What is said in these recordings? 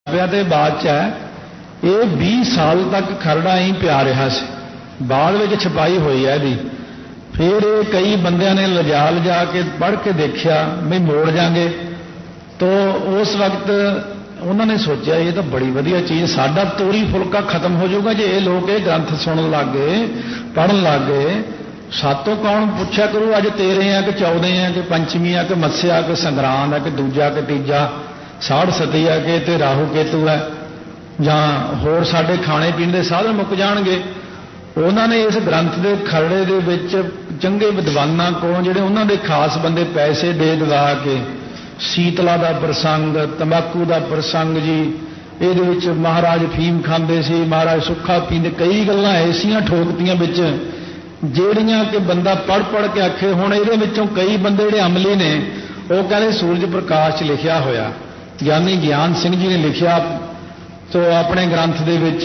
ਤੇ ਬਾਅਦ ਚ ਹੈ ਇਹ 20 ਸਾਲ ਤੱਕ ਖਰੜਾ ਹੀ ਪਿਆ ਰਿਹਾ ਸੀ। ਬਾਅਦ ਵਿੱਚ ਛਪਾਈ ਹੋਈ ਹੈ ਇਹਦੀ। ਫਿਰ ਇਹ ਕਈ ਬੰਦਿਆਂ ਨੇ ਲਿਜਾ ਕੇ ਪੜ੍ਹ ਕੇ ਦੇਖਿਆ ਵੀ ਮੋੜ ਜਾਗੇ। ਤੋ ਉਸ ਵਕਤ ਉਹਨਾਂ ਨੇ ਸੋਚਿਆ ਇਹ ਤਾਂ ਬੜੀ ਵਧੀਆ ਚੀਜ਼, ਸਾਡਾ ਤੋਰੀ ਫੁਲਕਾ ਖਤਮ ਹੋ ਜਾਊਗਾ ਜੇ ਇਹ ਲੋਕ ਇਹ ਗ੍ਰੰਥ ਸੁਣਨ ਲੱਗ ਗਏ, ਪੜ੍ਹਨ ਲੱਗ ਗਏ। ਸਾਤੋਂ ਕੌਣ ਪੁੱਛਿਆ ਕਰੂ ਅੱਜ 13 ਆ ਕਿ 14 ਆ ਕਿ ਪੰਚਮੀ ਆ ਕਿ ਮੱਸਿਆ ਕਿ ਸੰਗਰਾਂਦ ਆ ਕਿ ਦੂਜਾ ਕਿ ਤੀਜਾ, ਸਾੜ ਸਤੀ ਆ ਕਿ ਤੇ ਰਾਹੂ ਕੇਤੂ ਹੈ, ਜਾਂ ਹੋਰ ਸਾਡੇ ਖਾਣੇ ਪੀਣ ਦੇ ਸਾਧਨ ਮੁੱਕ ਜਾਣਗੇ। ਉਹਨਾਂ ਨੇ ਇਸ ਗ੍ਰੰਥ ਦੇ ਖਰੜੇ ਦੇ ਵਿੱਚ ਚੰਗੇ ਵਿਦਵਾਨਾਂ ਕੋਲੋਂ ਜਿਹੜੇ ਉਹਨਾਂ ਦੇ ਖਾਸ ਬੰਦੇ ਪੈਸੇ ਦੇ ਦਵਾ ਕੇ ਸੀਤਲਾ ਦਾ ਪ੍ਰਸੰਗ, ਤੰਬਾਕੂ ਦਾ ਪ੍ਰਸੰਗ ਜੀ, ਇਹਦੇ ਵਿੱਚ ਮਹਾਰਾਜ ਫੀਮ ਖਾਂਦੇ ਸੀ, ਮਹਾਰਾਜ ਸੁੱਖਾ ਪੀਂਦੇ, ਕਈ ਗੱਲਾਂ ਐਸੀਆਂ ਠੋਕਤੀਆਂ ਵਿੱਚ ਜਿਹੜੀਆਂ ਕਿ ਬੰਦਾ ਪੜ੍ਹ ਕੇ ਆਖੇ। ਹੁਣ ਇਹਦੇ ਵਿੱਚੋਂ ਕਈ ਬੰਦੇ ਜਿਹੜੇ ਅਮਲੀ ਨੇ ਉਹ ਕਹਿੰਦੇ ਸੂਰਜ ਪ੍ਰਕਾਸ਼ 'ਚ ਲਿਖਿਆ ਹੋਇਆ, ਗਿਆਨੀ ਗਿਆਨ ਸਿੰਘ ਜੀ ਨੇ ਲਿਖਿਆ ਤੋ ਆਪਣੇ ਗ੍ਰੰਥ ਦੇ ਵਿੱਚ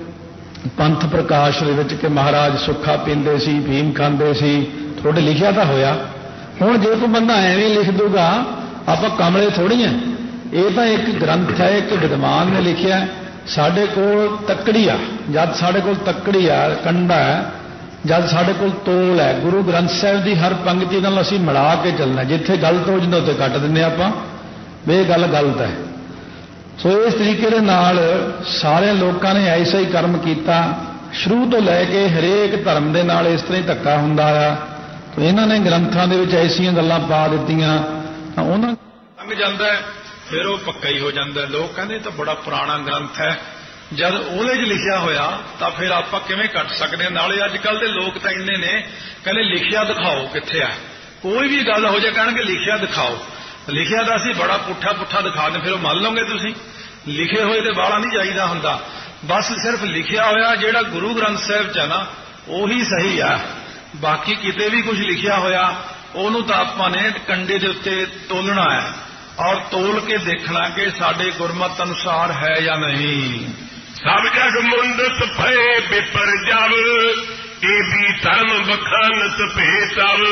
ਪੰਥ ਪ੍ਰਕਾਸ਼ ਦੇ ਵਿੱਚ ਕਿ ਮਹਾਰਾਜ ਸੁੱਖਾ ਪੀਂਦੇ ਸੀ, ਫੀਮ ਖਾਂਦੇ ਸੀ, ਤੁਹਾਡੇ ਲਿਖਿਆ ਤਾਂ ਹੋਇਆ। ਹੁਣ ਜੇ ਕੋਈ ਬੰਦਾ ਐਵੇਂ ਲਿਖ ਦੂਗਾ ਆਪਾਂ ਕਮਲੇ ਥੋੜ੍ਹੀ ਆ। ਇਹ ਤਾਂ ਇੱਕ ਗ੍ਰੰਥ ਹੈ, ਇੱਕ ਵਿਦਵਾਨ ਨੇ ਲਿਖਿਆ। ਸਾਡੇ ਕੋਲ ਤੱਕੜੀ ਆ, ਜਦ ਸਾਡੇ ਕੋਲ ਤੱਕੜੀ ਆ, ਕੰਡਾ ਹੈ, ਜਦ ਸਾਡੇ ਕੋਲ ਤੋਲ ਹੈ, ਗੁਰੂ ਗ੍ਰੰਥ ਸਾਹਿਬ ਦੀ ਹਰ ਪੰਕਤੀ ਨਾਲ ਅਸੀਂ ਮਿਲਾ ਕੇ ਚੱਲਣਾ। ਜਿੱਥੇ ਗਲਤ ਹੋ ਜਾਂਦਾ ਉੱਥੇ ਕੱਟ ਦਿੰਦੇ ਆਪਾਂ ਵੀ ਇਹ ਗੱਲ ਗਲਤ ਹੈ। ਸੋ ਇਸ ਤਰੀਕੇ ਦੇ ਨਾਲ ਸਾਰੇ ਲੋਕਾਂ ਨੇ ਐਸਾ ਹੀ ਕਰਮ ਕੀਤਾ। ਸ਼ੁਰੂ ਤੋਂ ਲੈ ਕੇ ਹਰੇਕ ਧਰਮ ਦੇ ਨਾਲ ਇਸ ਤਰ੍ਹਾਂ ਹੀ ਧੱਕਾ ਹੁੰਦਾ ਆ। ਇਹਨਾਂ ਨੇ ਗ੍ਰੰਥਾਂ ਦੇ ਵਿੱਚ ਐਸੀਆਂ ਗੱਲਾਂ ਪਾ ਦਿੱਤੀਆਂ ਉਹਨਾਂ ਲੰਘ ਜਾਂਦਾ, ਫਿਰ ਉਹ ਪੱਕਾ ਹੀ ਹੋ ਜਾਂਦਾ। ਲੋਕ ਕਹਿੰਦੇ ਤਾਂ ਬੜਾ ਪੁਰਾਣਾ ਗ੍ਰੰਥ ਹੈ, ਜਦ ਉਹਦੇ 'ਚ ਲਿਖਿਆ ਹੋਇਆ ਤਾਂ ਫਿਰ ਆਪਾਂ ਕਿਵੇਂ ਕੱਟ ਸਕਦੇ ਹਾਂ। ਨਾਲੇ ਅੱਜ ਕੱਲ੍ਹ ਦੇ ਲੋਕ ਤਾਂ ਇੰਨੇ ਨੇ ਕਹਿੰਦੇ ਲਿਖਿਆ ਦਿਖਾਓ ਕਿੱਥੇ ਆ। ਕੋਈ ਵੀ ਗੱਲ ਹੋ ਜਾਏ ਕਹਿਣਗੇ ਲਿਖਿਆ ਦਿਖਾਓ। ਲਿਖਿਆ ਤਾਂ ਅਸੀਂ ਬੜਾ ਪੁੱਠਾ ਦਿਖਾ ਦੇ, ਫਿਰ ਉਹ ਮੰਨ ਲਓਗੇ ਤੁਸੀਂ। ਲਿਖੇ ਹੋਏ ਤੇ ਬਾਹਲਾ ਨਹੀਂ ਜਾਈਦਾ ਹੁੰਦਾ, ਬਸ ਸਿਰਫ ਲਿਖਿਆ ਹੋਇਆ ਜਿਹੜਾ ਗੁਰੂ ਗ੍ਰੰਥ ਸਾਹਿਬ 'ਚ ਹੈ ਨਾ ਉਹੀ ਸਹੀ ਆ। ਬਾਕੀ ਕਿਤੇ ਵੀ ਕੁਝ ਲਿਖਿਆ ਹੋਇਆ ਉਹਨੂੰ ਤਾਂ ਆਪਾਂ ਨੇ ਕੰਡੇ ਦੇ ਉੱਤੇ ਤੋਲਣਾ ਹੈ ਔਰ ਤੋਲ ਕੇ ਦੇਖਣਾ ਕਿ ਸਾਡੇ ਗੁਰਮਤ ਅਨੁਸਾਰ ਹੈ ਜਾਂ ਨਹੀਂ। ਸਭ ਜਗ ਮੁੰਦਤ ਭਏ ਬਿਪਰ ਜਬ, ਇਹ ਵੀ ਧਰਮ ਬਖਾਨਤ ਭੇਤਵ।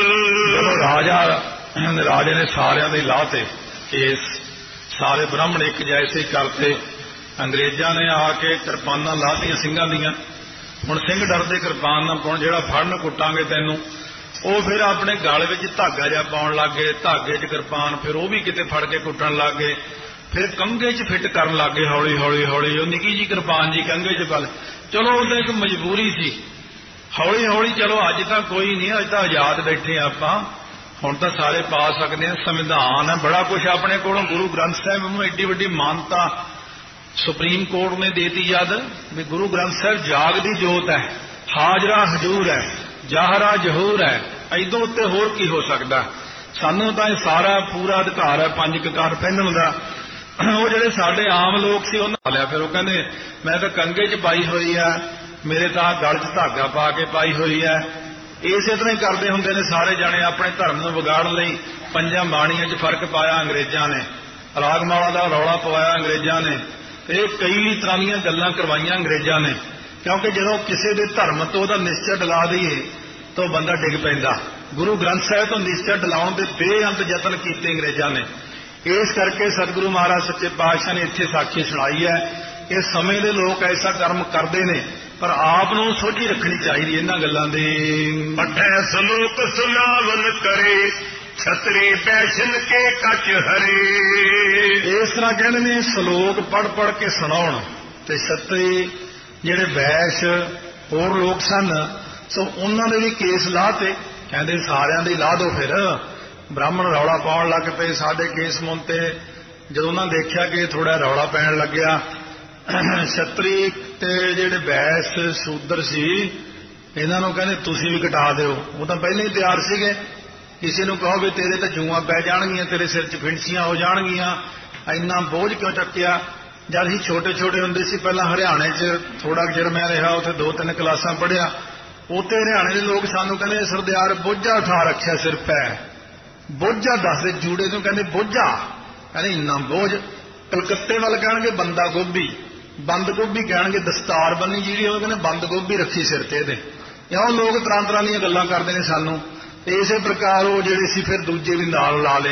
ਰਾਜੇ ਨੇ ਸਾਰਿਆਂ ਦੇ ਲਾਹ ਤੇ ਕੇਸ, ਸਾਰੇ ਬ੍ਰਾਹਮਣ ਇੱਕ ਜੈਸੇ ਕਰਤੇ। ਅੰਗਰੇਜ਼ਾਂ ਨੇ ਆ ਕੇ ਕਿਰਪਾਨਾਂ ਲਾਹਤੀਆਂ ਸਿੰਘਾਂ ਦੀਆਂ। ਹੁਣ ਸਿੰਘ ਡਰਦੇ ਕਿਰਪਾਨ ਨਾ ਪਾਉਣ, ਜਿਹੜਾ ਫੜਨ ਕੁੱਟਾਂਗੇ ਤੈਨੂੰ। ਉਹ ਫਿਰ ਆਪਣੇ ਗਲ ਵਿੱਚ ਧਾਗਾ ਜਿਹਾ ਪਾਉਣ ਲੱਗ ਗਏ, ਧਾਗੇ 'ਚ ਕਿਰਪਾਨ, ਫਿਰ ਉਹ ਵੀ ਕਿਤੇ ਫੜ ਕੇ ਕੁੱਟਣ ਲੱਗ ਗਏ। ਫਿਰ ਕੰਘੇ 'ਚ ਫਿੱਟ ਕਰਨ ਲੱਗ ਗਏ ਹੌਲੀ ਹੌਲੀ। ਉਹ ਨਿੱਕੀ ਜੀ ਕਿਰਪਾਨ ਜੀ ਕੰਘੇ 'ਚ ਪਾ ਲੈ। ਚਲੋ ਉਹਦਾ ਇੱਕ ਮਜਬੂਰੀ ਸੀ। ਹੌਲੀ ਹੌਲੀ ਚਲੋ ਅੱਜ ਤਾਂ ਕੋਈ ਨਹੀਂ, ਅੱਜ ਤਾਂ ਆਜ਼ਾਦ ਬੈਠੇ ਆਪਾਂ, ਹੁਣ ਤਾਂ ਸਾਰੇ ਪਾ ਸਕਦੇ ਹਾਂ, ਸੰਵਿਧਾਨ ਹੈ, ਬੜਾ ਕੁਝ ਆਪਣੇ ਕੋਲੋਂ। ਗੁਰੂ ਗ੍ਰੰਥ ਸਾਹਿਬ ਨੂੰ ਐਡੀ ਵੱਡੀ ਮਾਨਤਾ ਸੁਪਰੀਮ ਕੋਰਟ ਨੇ ਦੇਤੀ ਜਦ ਵੀ ਗੁਰੂ ਗ੍ਰੰਥ ਸਾਹਿਬ ਜਾਗਦੀ ਜੋਤ ਹੈ, ਹਾਜ਼ਰਾ ਹਜ਼ੂਰ ਹੈ, ਜ਼ਾਹਰਾ ਜ਼ਹੂਰ ਹੈ। ਐਦੋਂ ਉੱਤੇ ਹੋਰ ਕੀ ਹੋ ਸਕਦਾ। ਸਾਨੂੰ ਤਾਂ ਇਹ ਸਾਰਾ ਪੂਰਾ ਅਧਿਕਾਰ ਹੈ 5 ਕਕਾਰ ਪਹਿਨਣ ਦਾ। ਉਹ ਜਿਹੜੇ ਸਾਡੇ ਆਮ ਲੋਕ ਸੀ ਉਹਨਾਂ ਲਿਆ, ਫਿਰ ਉਹ ਕਹਿੰਦੇ ਮੈਂ ਤਾਂ ਕੰਘੇ 'ਚ ਪਾਈ ਹੋਈ ਆ, ਮੇਰੇ ਤਾਂ ਗਲ 'ਚ ਧਾਗਾ ਪਾ ਕੇ ਪਾਈ ਹੋਈ ਹੈ। ਇਸੇ ਤਰ੍ਹਾਂ ਹੀ ਕਰਦੇ ਹੁੰਦੇ ਨੇ ਸਾਰੇ ਜਾਣੇ ਆਪਣੇ ਧਰਮ ਨੂੰ ਵਿਗਾੜਨ ਲਈ। 5 ਬਾਣੀਆਂ 'ਚ ਫਰਕ ਪਾਇਆ ਅੰਗਰੇਜ਼ਾਂ ਨੇ, ਰਾਗਮਾਲਾ ਦਾ ਰੌਲਾ ਪਵਾਇਆ ਅੰਗਰੇਜ਼ਾਂ ਨੇ, ਇਹ ਕਈ ਤਰ੍ਹਾਂ ਦੀਆਂ ਗੱਲਾਂ ਕਰਵਾਈਆਂ ਅੰਗਰੇਜ਼ਾਂ ਨੇ। ਕਿਉਂਕਿ ਜਦੋਂ ਕਿਸੇ ਦੇ ਧਰਮ ਤੋਂ ਉਹਦਾ ਨਿਸ਼ਚਾ ਡਲਾ ਦਈਏ ਤਾਂ ਬੰਦਾ ਡਿੱਗ ਪੈਂਦਾ। ਗੁਰੂ ਗ੍ਰੰਥ ਸਾਹਿਬ ਤੋਂ ਨਿਸ਼ਚਾ ਡਲਾਉਣ ਦੇ ਬੇਅੰਤ ਯਤਨ ਕੀਤੇ ਅੰਗਰੇਜ਼ਾਂ ਨੇ। ਇਸ ਕਰਕੇ ਸਤਿਗੁਰੂ ਮਹਾਰਾਜ ਸੱਚੇ ਪਾਤਸ਼ਾਹ ਨੇ ਇੱਥੇ ਸਾਖੀ ਸੁਣਾਈ ਹੈ ਕਿ ਸਮੇਂ ਦੇ ਲੋਕ ਐਸਾ ਕਰਮ ਕਰਦੇ ਨੇ, ਪਰ ਆਪ ਨੂੰ ਸੋਝੀ ਰੱਖਣੀ ਚਾਹੀਦੀ ਇਹਨਾਂ ਗੱਲਾਂ ਦੀ। ਪਠੈ ਸਲੋਕ ਸੁਨਾਵਨ ਕਰੇ, ਛਤਰੀ ਬੈਸ਼ਨ ਕੇ ਕੱਚ ਹਰੇ। ਇਸ ਤਰ੍ਹਾਂ ਕਹਿੰਦੇ ਨੇ ਸ਼ਲੋਕ ਪੜ੍ਹ ਕੇ ਸੁਣਾਉਣ। ਤੇ ਛਤਰੀ ਜਿਹੜੇ ਬੈਸ਼ ਹੋਰ ਲੋਕ ਸਨ ਸੋ ਉਹਨਾਂ ਦੇ ਵੀ ਕੇਸ ਲਾਹ ਤੇ ਕਹਿੰਦੇ ਸਾਰਿਆਂ ਦੇ ਲਾਹ ਦੋ। ਫਿਰ ਬ੍ਰਾਹਮਣ ਰੌਲਾ ਪਾਉਣ ਲੱਗ ਪਏ ਸਾਡੇ ਕੇਸ ਮੁੰਤੇ। ਜਦੋਂ ਉਹਨਾਂ ਦੇਖਿਆ ਕਿ ਥੋੜਾ ਰੌਲਾ ਪੈਣ ਲੱਗਿਆ, ਛਤਰੀ ਤੇ ਜਿਹੜੇ ਬੈਸ ਸ਼ੂਦਰ ਸੀ ਇਹਨਾਂ ਨੂੰ ਕਹਿੰਦੇ ਤੁਸੀਂ ਵੀ ਕਟਾ ਦਿਓ। ਉਹ ਤਾਂ ਪਹਿਲਾਂ ਹੀ ਤਿਆਰ ਸੀਗੇ। ਕਿਸੇ ਨੂੰ ਕਹੋ ਵੀ ਤੇਰੇ ਤਾਂ ਜੂਆਂ ਪੈ ਜਾਣਗੀਆਂ, ਤੇਰੇ ਸਿਰ 'ਚ ਫਿੰਸੀਆਂ ਹੋ ਜਾਣਗੀਆਂ, ਇੰਨਾ ਬੋਝ ਕਿਉਂ ਚੱਕਿਆ। ਜਦ ਅਸੀਂ ਛੋਟੇ ਹੁੰਦੇ ਸੀ, ਪਹਿਲਾਂ ਹਰਿਆਣੇ 'ਚ ਥੋੜਾ ਚਿਰ ਮੈਂ ਰਿਹਾ, ਉੱਥੇ 2-3 ਕਲਾਸਾਂ ਪੜ੍ਹਿਆ। ਉੱਥੇ ਹਰਿਆਣੇ ਦੇ ਲੋਕ ਸਾਨੂੰ ਕਹਿੰਦੇ ਸਰਦਾਰ ਬੋਝਾ ਉਠਾ ਰੱਖਿਆ ਸਿਰ ਪੈ। ਬੋਝਾ ਦੱਸਦੇ ਜੂੜੇ ਨੂੰ ਕਹਿੰਦੇ ਬੋਝਾ, ਕਹਿੰਦੇ ਇੰਨਾ ਬੋਝ। ਕਲਕੱਤੇ ਵੱਲ ਕਹਿਣਗੇ ਬੰਦਾ ਗੋਭੀ, ਬੰਦ ਗੋਭੀ ਕਹਿਣਗੇ ਦਸਤਾਰ ਬੰਨੀ ਜਿਹੜੀ, ਉਹ ਕਹਿੰਦੇ ਬੰਦ ਗੋਭੀ ਰੱਖੀ ਸਿਰ ਤੇ ਇਹਦੇ। ਇਉਂ ਲੋਕ ਤਰ੍ਹਾਂ ਦੀਆਂ ਗੱਲਾਂ ਕਰਦੇ ਨੇ ਸਾਨੂੰ। ਤੇ ਇਸੇ ਪ੍ਰਕਾਰ ਉਹ ਜਿਹੜੇ ਸੀ ਫਿਰ ਦੂਜੇ ਵੀ ਨਾਲ ਲਾ ਲਏ।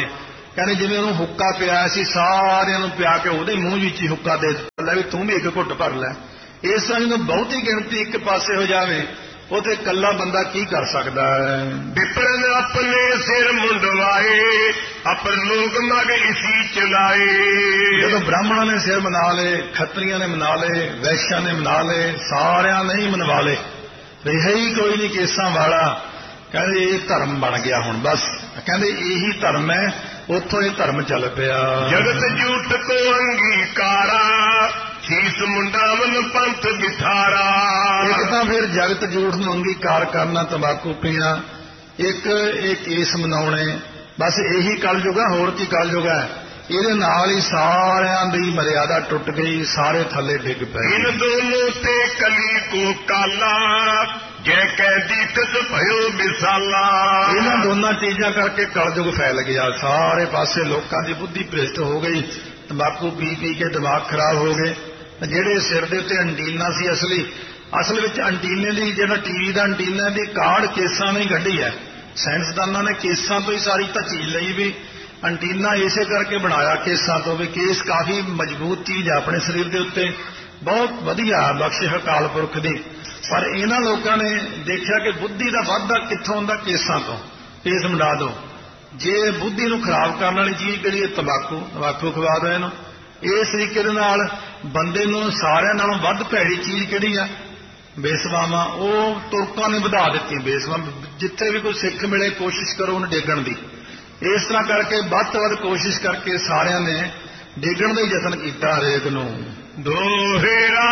ਕਹਿੰਦੇ ਜਿਵੇਂ ਉਹਨੂੰ ਹੁੱਕਾ ਪਿਆਇਆ ਸੀ, ਸਾਰਿਆਂ ਨੂੰ ਪਿਆ ਕੇ ਉਹਦੇ ਮੂੰਹ ਵਿੱਚ ਹੀ ਹੁੱਕਾ ਦੇ ਦਿੱਤਾ, ਲੈ ਵੀ ਤੂੰ ਵੀ ਇੱਕ ਘੁੱਟ ਭਰ ਲੈ। ਇਸ ਤਰ੍ਹਾਂ ਜਦੋਂ ਬਹੁਤੀ ਗਿਣਤੀ ਇੱਕ ਪਾਸੇ ਹੋ ਜਾਵੇ ਉਹ ਤੇ ਇਕੱਲਾ ਬੰਦਾ ਕੀ ਕਰ ਸਕਦਾ ਹੈ। ਵਿਪਰਨ ਆਪਣੇ ਸਿਰ ਮੁੰਡਵਾਏ, ਅਪਰ ਲੋਕ ਮਗ ਇਸੀ ਚਲਾਏ। ਜਦੋਂ ਬ੍ਰਾਹਮਣਾਂ ਨੇ ਸਿਰ ਮਨਾ ਲਏ, ਖੱਤਰੀਆਂ ਨੇ ਮਨਾ ਲਏ, ਵੈਸ਼ਾਂ ਨੇ ਮਨਾ ਲਏ, ਸਾਰਿਆਂ ਨੇ ਹੀ ਮਨਵਾ ਲਏ, ਰਿਹਾ ਹੀ ਕੋਈ ਨਹੀਂ ਕੇਸਾਂ ਵਾਲਾ। ਕਹਿੰਦੇ ਇਹ ਧਰਮ ਬਣ ਗਿਆ ਹੁਣ, ਬਸ ਕਹਿੰਦੇ ਇਹੀ ਧਰਮ ਹੈ। ਉੱਥੋਂ ਇਹ ਧਰਮ ਚੱਲ ਪਿਆ। ਜਗਤ ਝੂਠ ਕੋ ਅੰਗੀਕਾਰਾ, ਸੀਸ ਮੁੰਡਾਵਨ ਪੰਥ ਬਿਠਾਰਾ। ਇੱਕ ਤਾਂ ਫਿਰ ਜਗਤ ਝੂਠ ਨੂੰ ਅੰਗੀਕਾਰ ਕਰਨਾ, ਤੰਬਾਕੂ ਪੀਣਾ, ਇੱਕ ਇਹ ਕੇਸ ਮਨਾਉਣੇ, ਬਸ ਇਹੀ ਕਲਯੁਗ ਹੈ, ਹੋਰ ਕੀ ਕਲਯੁਗ ਹੈ। ਇਹਦੇ ਨਾਲ ਹੀ ਸਾਰਿਆਂ ਦੀ ਮਰਿਆਦਾ ਟੁੱਟ ਗਈ, ਸਾਰੇ ਥੱਲੇ ਡਿੱਗ ਪਏ। ਇਨ ਦੋਨੋਂ ਤੇ ਕਲੀ ਕੋ ਕਾਲਾ, ਜੈ ਕੈਦੀ ਕਿਸ ਭਇਓ ਵਿਸਾਲਾ। ਇਹਨਾਂ ਦੋਨਾਂ ਚੀਜ਼ਾਂ ਕਰਕੇ ਕਲਯੁਗ ਫੈਲ ਗਿਆ, ਸਾਰੇ ਪਾਸੇ ਲੋਕਾਂ ਦੀ ਬੁੱਧੀ ਭ੍ਰਿਸ਼ਟ ਹੋ ਗਈ, ਤੰਬਾਕੂ ਪੀ ਪੀ ਕੇ ਦਿਮਾਗ ਖਰਾਬ ਹੋ ਗਏ। ਜਿਹੜੇ ਸਿਰ ਦੇ ਉੱਤੇ ਅੰਟੀਨਾ ਸੀ, ਅਸਲ ਵਿੱਚ ਅੰਟੀਨੇ ਦੀ, ਜਿਹੜਾ ਟੀਵੀ ਦਾ ਅੰਟੀਨਾ ਦੀ ਕਾਢ ਕੇਸਾਂ ਨੇ ਕੱਢੀ ਹੈ। ਸਾਇੰਸਦਾਨਾਂ ਨੇ ਕੇਸਾਂ ਤੋਂ ਹੀ ਸਾਰੀ ਤਾਂ ਚੀਜ਼ ਲਈ ਵੀ ਅੰਟੀਨਾ ਇਸੇ ਕਰਕੇ ਬਣਾਇਆ ਕੇਸਾਂ ਤੋਂ, ਵੀ ਕੇਸ ਕਾਫੀ ਮਜ਼ਬੂਤ ਚੀਜ਼ ਹੈ ਆਪਣੇ ਸਰੀਰ ਦੇ ਉੱਤੇ, ਬਹੁਤ ਵਧੀਆ ਬਖਸ਼ਿਸ਼ ਅਕਾਲ ਪੁਰਖ ਦੀ। ਪਰ ਇਹਨਾਂ ਲੋਕਾਂ ਨੇ ਦੇਖਿਆ ਕਿ ਬੁੱਧੀ ਦਾ ਵਾਧਾ ਕਿੱਥੋਂ ਹੁੰਦਾ, ਕੇਸਾਂ ਤੋਂ। ਕੇਸ ਮੰਡਾ ਦਿਓ। ਜੇ ਬੁੱਧੀ ਨੂੰ ਖਰਾਬ ਕਰਨ ਵਾਲੀ ਚੀਜ਼ ਕਿਹੜੀ ਹੈ, ਤੰਬਾਕੂ ਖਵਾ ਦਿਓ ਇਹਨੂੰ। ਇਸ ਤਰੀਕੇ ਦੇ ਨਾਲ ਬੰਦੇ ਨੂੰ ਸਾਰਿਆਂ ਨਾਲੋਂ ਵੱਧ ਭੈੜੀ ਚੀਜ਼ ਕਿਹੜੀ ਆ, ਬੇਸਵਾਵਾਂ। ਉਹ ਤੁਰਕਾਂ ਨੇ ਵਧਾ ਦਿੱਤੀਆਂ ਬੇਸਵਾ। ਜਿੱਥੇ ਵੀ ਕੋਈ ਸਿੱਖ ਮਿਲੇ ਕੋਸ਼ਿਸ਼ ਕਰੋ ਉਹਨੂੰ ਡੇਗਣ ਦੀ। ਇਸ ਤਰ੍ਹਾਂ ਕਰਕੇ ਵੱਧ ਤੋਂ ਵੱਧ ਕੋਸ਼ਿਸ਼ ਕਰਕੇ ਸਾਰਿਆਂ ਨੇ ਡੇਗਣ ਦਾ ਹੀ ਯਤਨ ਕੀਤਾ ਹਰੇਕ ਨੂੰ। ਦੋਹੇਰਾ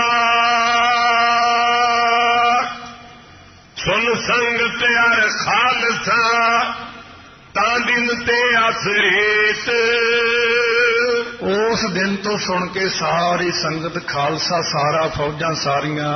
ਸੁਨ ਸੰਗਤ ਯਾਰ ਖਾਲਸਾ, ਤਾਂ ਦਿਨ ਤੇ ਆਸਰੇਤ। ਉਸ ਦਿਨ ਤੋਂ ਸੁਣ ਕੇ ਸਾਰੀ ਸੰਗਤ ਖਾਲਸਾ, ਸਾਰਾ ਫੌਜਾਂ ਸਾਰੀਆਂ।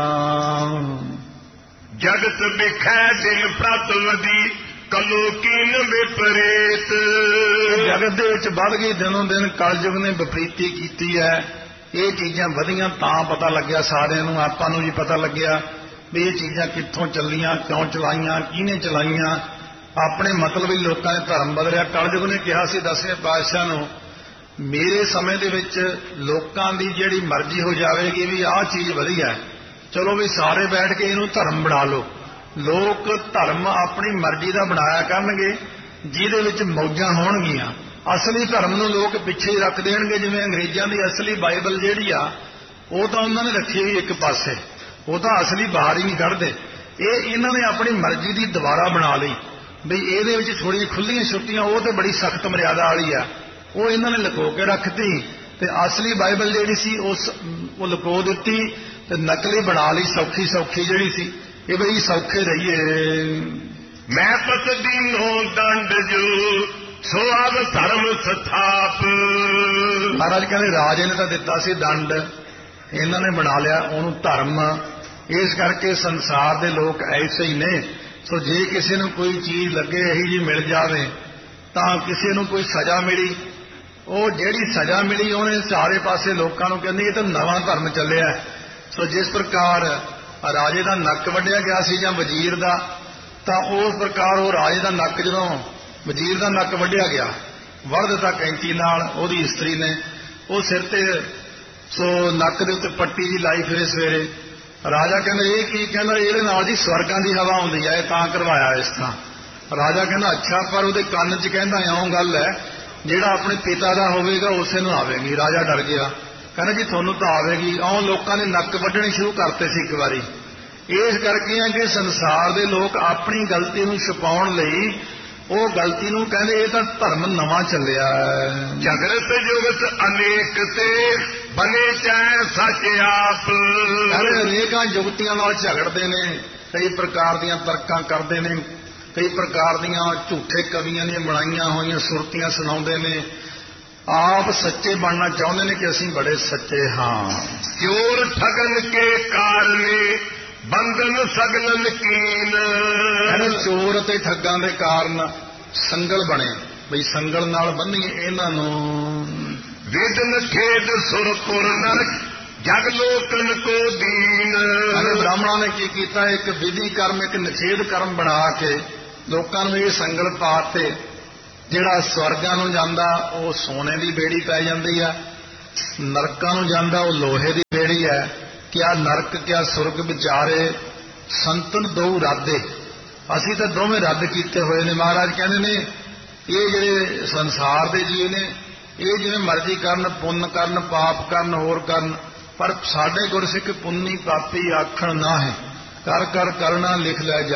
ਜਗਤ ਵਿਖੈ ਦਿਨ ਪ੍ਰਤਵਦੀ, ਕਲੋ ਕੀਨ ਵਿਪਰੀਤ। ਜਗਤ ਦੇ ਵਿੱਚ ਵੱਧ ਗਈ, ਦਿਨੋਂ ਦਿਨ ਕਲਯੁਗ ਨੇ ਵਿਪਰੀਤੀ ਕੀਤੀ ਹੈ। ਇਹ ਚੀਜ਼ਾਂ ਵਧੀਆਂ ਤਾਂ ਪਤਾ ਲੱਗਿਆ ਸਾਰਿਆਂ ਨੂੰ, ਆਪਾਂ ਨੂੰ ਵੀ ਪਤਾ ਲੱਗਿਆ ਵੀ ਇਹ ਚੀਜ਼ਾਂ ਕਿੱਥੋਂ ਚੱਲੀਆਂ, ਕਿਉਂ ਚਲਾਈਆਂ, ਕਿਹਨੇ ਚਲਾਈਆਂ। ਆਪਣੇ ਮਤਲਬ ਹੀ ਲੋਕਾਂ ਨੇ ਧਰਮ ਬਦਲਿਆ। ਕਲਯੁਗ ਨੇ ਕਿਹਾ ਸੀ 10ਵੇਂ ਪਾਤਸ਼ਾਹ ਨੂੰ, ਮੇਰੇ ਸਮੇਂ ਦੇ ਵਿੱਚ ਲੋਕਾਂ ਦੀ ਜਿਹੜੀ ਮਰਜ਼ੀ ਹੋ ਜਾਵੇਗੀ ਵੀ ਆਹ ਚੀਜ਼ ਵਧੀਆ, ਚਲੋ ਵੀ ਸਾਰੇ ਬੈਠ ਕੇ ਇਹਨੂੰ ਧਰਮ ਬਣਾ ਲਓ। ਲੋਕ ਧਰਮ ਆਪਣੀ ਮਰਜ਼ੀ ਦਾ ਬਣਾਇਆ ਕਰਨਗੇ, ਜਿਹਦੇ ਵਿੱਚ ਮੌਜਾਂ ਹੋਣਗੀਆਂ। ਅਸਲੀ ਧਰਮ ਨੂੰ ਲੋਕ ਪਿੱਛੇ ਹੀ ਰੱਖ ਦੇਣਗੇ। ਜਿਵੇਂ ਅੰਗਰੇਜ਼ਾਂ ਦੀ ਅਸਲੀ ਬਾਈਬਲ ਜਿਹੜੀ ਆ, ਉਹ ਤਾਂ ਉਹਨਾਂ ਨੇ ਰੱਖੀ ਹੋਈ ਇੱਕ ਪਾਸੇ, ਉਹ ਤਾਂ ਅਸਲੀ ਬਾਹਰ ਹੀ ਨਹੀਂ ਕੱਢਦੇ। ਇਹਨਾਂ ਨੇ ਆਪਣੀ ਮਰਜ਼ੀ ਦੀ ਦੁਬਾਰਾ ਬਣਾ ਲਈ ਵੀ ਇਹਦੇ ਵਿੱਚ ਥੋੜ੍ਹੀਆਂ ਖੁੱਲੀਆਂ ਛੁੱਟੀਆਂ, ਉਹ ਤੇ ਬੜੀ ਸਖਤ ਮਰਿਆਦਾ ਵਾਲੀ ਆ, ਉਹ ਇਹਨਾਂ ਨੇ ਲੁਕੋ ਕੇ ਰੱਖਤੀ। ਤੇ ਅਸਲੀ ਬਾਈਬਲ ਜਿਹੜੀ ਸੀ ਉਹ ਲੁਕੋ ਦਿੱਤੀ ਤੇ ਨਕਲੀ ਬਣਾ ਲਈ, ਸੌਖੀ ਸੌਖੀ ਜਿਹੜੀ ਸੀ, ਇਹ ਬਈ ਸੌਖੇ ਰਹੀਏ। ਮੈਂ ਪਤ ਦੀਨੋ ਦੰਡ ਜੋ, ਸੋ ਆਵ ਧਰਮ ਸਥਾਪ। ਮਹਾਰਾਜ ਕਹਿੰਦੇ ਰਾਜੇ ਨੇ ਤਾਂ ਦਿੱਤਾ ਸੀ ਦੰਡ, ਇਹਨਾਂ ਨੇ ਬਣਾ ਲਿਆ ਉਹਨੂੰ ਧਰਮ। ਇਸ ਕਰਕੇ ਸੰਸਾਰ ਦੇ ਲੋਕ ਐਸੇ ਹੀ ਨੇ। ਸੋ ਜੇ ਕਿਸੇ ਨੂੰ ਕੋਈ ਚੀਜ਼ ਲੱਗੇ ਇਹੀ ਜੀ ਮਿਲ ਜਾਵੇ, ਤਾਂ ਕਿਸੇ ਨੂੰ ਕੋਈ ਸਜ਼ਾ ਮਿਲੀ, ਉਹ ਜਿਹੜੀ ਸਜ਼ਾ ਮਿਲੀ ਉਹਨੇ ਸਾਰੇ ਪਾਸੇ ਲੋਕਾਂ ਨੂੰ ਕਹਿੰਦੇ ਇਹ ਤਾਂ ਨਵਾਂ ਧਰਮ ਚੱਲਿਆ। ਸੋ ਜਿਸ ਪ੍ਰਕਾਰ ਰਾਜੇ ਦਾ ਨੱਕ ਵੱਢਿਆ ਗਿਆ ਸੀ ਜਾਂ ਵਜ਼ੀਰ ਦਾ, ਤਾਂ ਉਸ ਪ੍ਰਕਾਰ ਉਹ ਰਾਜੇ ਦਾ ਨੱਕ, ਜਦੋਂ ਵਜ਼ੀਰ ਦਾ ਨੱਕ ਵੱਢਿਆ ਗਿਆ, ਵੱਢ ਦਿੱਤਾ ਕੈਂਚੀ ਨਾਲ ਉਹਦੀ ਇਸਤਰੀ ਨੇ, ਉਹ ਸਿਰ ਤੇ ਸੋ ਨੱਕ ਦੇ ਉੱਤੇ ਪੱਟੀ ਜੀ ਲਾਈ ਫਿਰੇ ਸਵੇਰੇ। ਰਾਜਾ ਕਹਿੰਦਾ ਇਹ ਕੀ? ਕਹਿੰਦਾ ਇਹਦੇ ਨਾਲ ਜੀ ਸਵਰਗਾਂ ਦੀ ਹਵਾ ਆਉਂਦੀ ਹੈ, ਇਹ ਤਾਂ ਕਰਵਾਇਆ ਇਸ ਤਰ੍ਹਾਂ। ਰਾਜਾ ਕਹਿੰਦਾ ਅੱਛਾ, ਪਰ ਉਹਦੇ ਕੰਨ 'ਚ ਕਹਿੰਦਾ ਇਉਂ ਗੱਲ ਹੈ ਜਿਹੜਾ ਆਪਣੇ ਪਿਤਾ ਦਾ ਹੋਵੇਗਾ ਉਸੇ ਨੂੰ ਆਵੇਗੀ। ਰਾਜਾ ਡਰ ਗਿਆ, ਕਹਿੰਦਾ ਜੀ ਤੁਹਾਨੂੰ ਤਾਂ ਆਵੇਗੀ। ਇਉਂ ਲੋਕਾਂ ਨੇ ਨੱਕ ਵੱਢਣੇ ਸ਼ੁਰੂ ਕਰਤੇ ਸੀ ਇੱਕ ਵਾਰੀ। ਇਸ ਕਰਕੇ ਆ ਕਿ ਸੰਸਾਰ ਦੇ ਲੋਕ ਆਪਣੀ ਗਲਤੀ ਨੂੰ ਛੁਪਾਉਣ ਲਈ ਉਹ ਗਲਤੀ ਨੂੰ ਕਹਿੰਦੇ ਇਹ ਤਾਂ ਧਰਮ ਨਵਾਂ ਚੱਲਿਆ। ਝਗੜਤ ਜੁਗਤ ਅਨੇਕ ਤੇ, ਬਨੇ ਚਾਹੇ ਸੱਚ ਆਪ। ਅਨੇਕਾਂ ਜੁਗਤੀਆਂ ਨਾਲ ਝਗੜਦੇ ਨੇ, ਕਈ ਪ੍ਰਕਾਰ ਦੀਆਂ ਤਰਕਾਂ ਕਰਦੇ ਨੇ, ਕਈ ਪ੍ਰਕਾਰ ਦੀਆਂ ਝੂਠੇ ਕਵੀਆਂ ਦੀਆਂ ਬਣਾਈਆਂ ਹੋਈਆਂ ਸੁਰਤੀਆਂ ਸੁਣਾਉਂਦੇ ਨੇ। ਆਪ ਸੱਚੇ ਬਣਨਾ ਚਾਹੁੰਦੇ ਨੇ ਕਿ ਅਸੀਂ ਬੜੇ ਸੱਚੇ ਹਾਂ। ਚੋਰ ਠਗਨ ਕੇ ਕਾਰਨੇ, ਬੰਧਨ ਸਗਲਨ ਕੀਨ। ਚੋਰ ਅਤੇ ਠੱਗਾਂ ਦੇ ਕਾਰਨ ਸੰਗਲ ਬਣੇ, ਬਈ ਸੰਗਲ ਨਾਲ ਬੰਨੀਏ ਇਹਨਾਂ ਨੂੰ। ਵਿਦਨ ਖੇਦ ਸੁਰਪੁਰ ਨਰਕ, ਜਗ ਲੋਕਨ ਕੋ ਦੀਨ। ਬ੍ਰਾਹਮਣਾਂ ਨੇ ਕੀ ਕੀਤਾ? ਇੱਕ ਵਿਧੀ ਕਰਮ, ਇੱਕ ਨਿਸ਼ੇਧ ਕਰਮ ਬਣਾ ਕੇ ਲੋਕਾਂ ਨੂੰ ਇਹ ਸੰਗਲ ਪਾਤੇ ਜਿਹੜਾ ਸਵਰਗਾਂ ਨੂੰ ਜਾਂਦਾ ਉਹ ਸੋਨੇ ਦੀ ਬੇੜੀ ਪੈ ਜਾਂਦੀ ਆ, ਨਰਕਾਂ ਨੂੰ ਜਾਂਦਾ ਉਹ ਲੋਹੇ ਦੀ ਬੇੜੀ ਹੈ। ਕਿਆ ਨਰਕ ਕਿਆ ਸੁਰਗ ਵਿਚਾਰੇ ਸੰਤਨ ਦੋ ਰਾਦੇ। ਅਸੀਂ ਤਾਂ ਦੋਵੇਂ ਰੱਦ ਕੀਤੇ ਹੋਏ ਨੇ। ਮਹਾਰਾਜ ਕਹਿੰਦੇ ਨੇ ਇਹ ਜਿਹੜੇ ਸੰਸਾਰ ਦੇ ਜੀਵ ਨੇ ਇਹ ਜਿਵੇਂ ਮਰਜ਼ੀ ਕਰਨ, ਪੁੰਨ ਕਰਨ, ਪਾਪ ਕਰਨ, ਹੋਰ ਕਰਨ, ਪਰ ਸਾਡੇ ਗੁਰਸਿੱਖ ਪੁੰਨੀ ਪਾਪੀ ਆਖਣ ਨਾ ਹੈ। ਕਰ ਕਰ ਕਰਨਾ ਲਿਖ ਲੈ ਜਾ।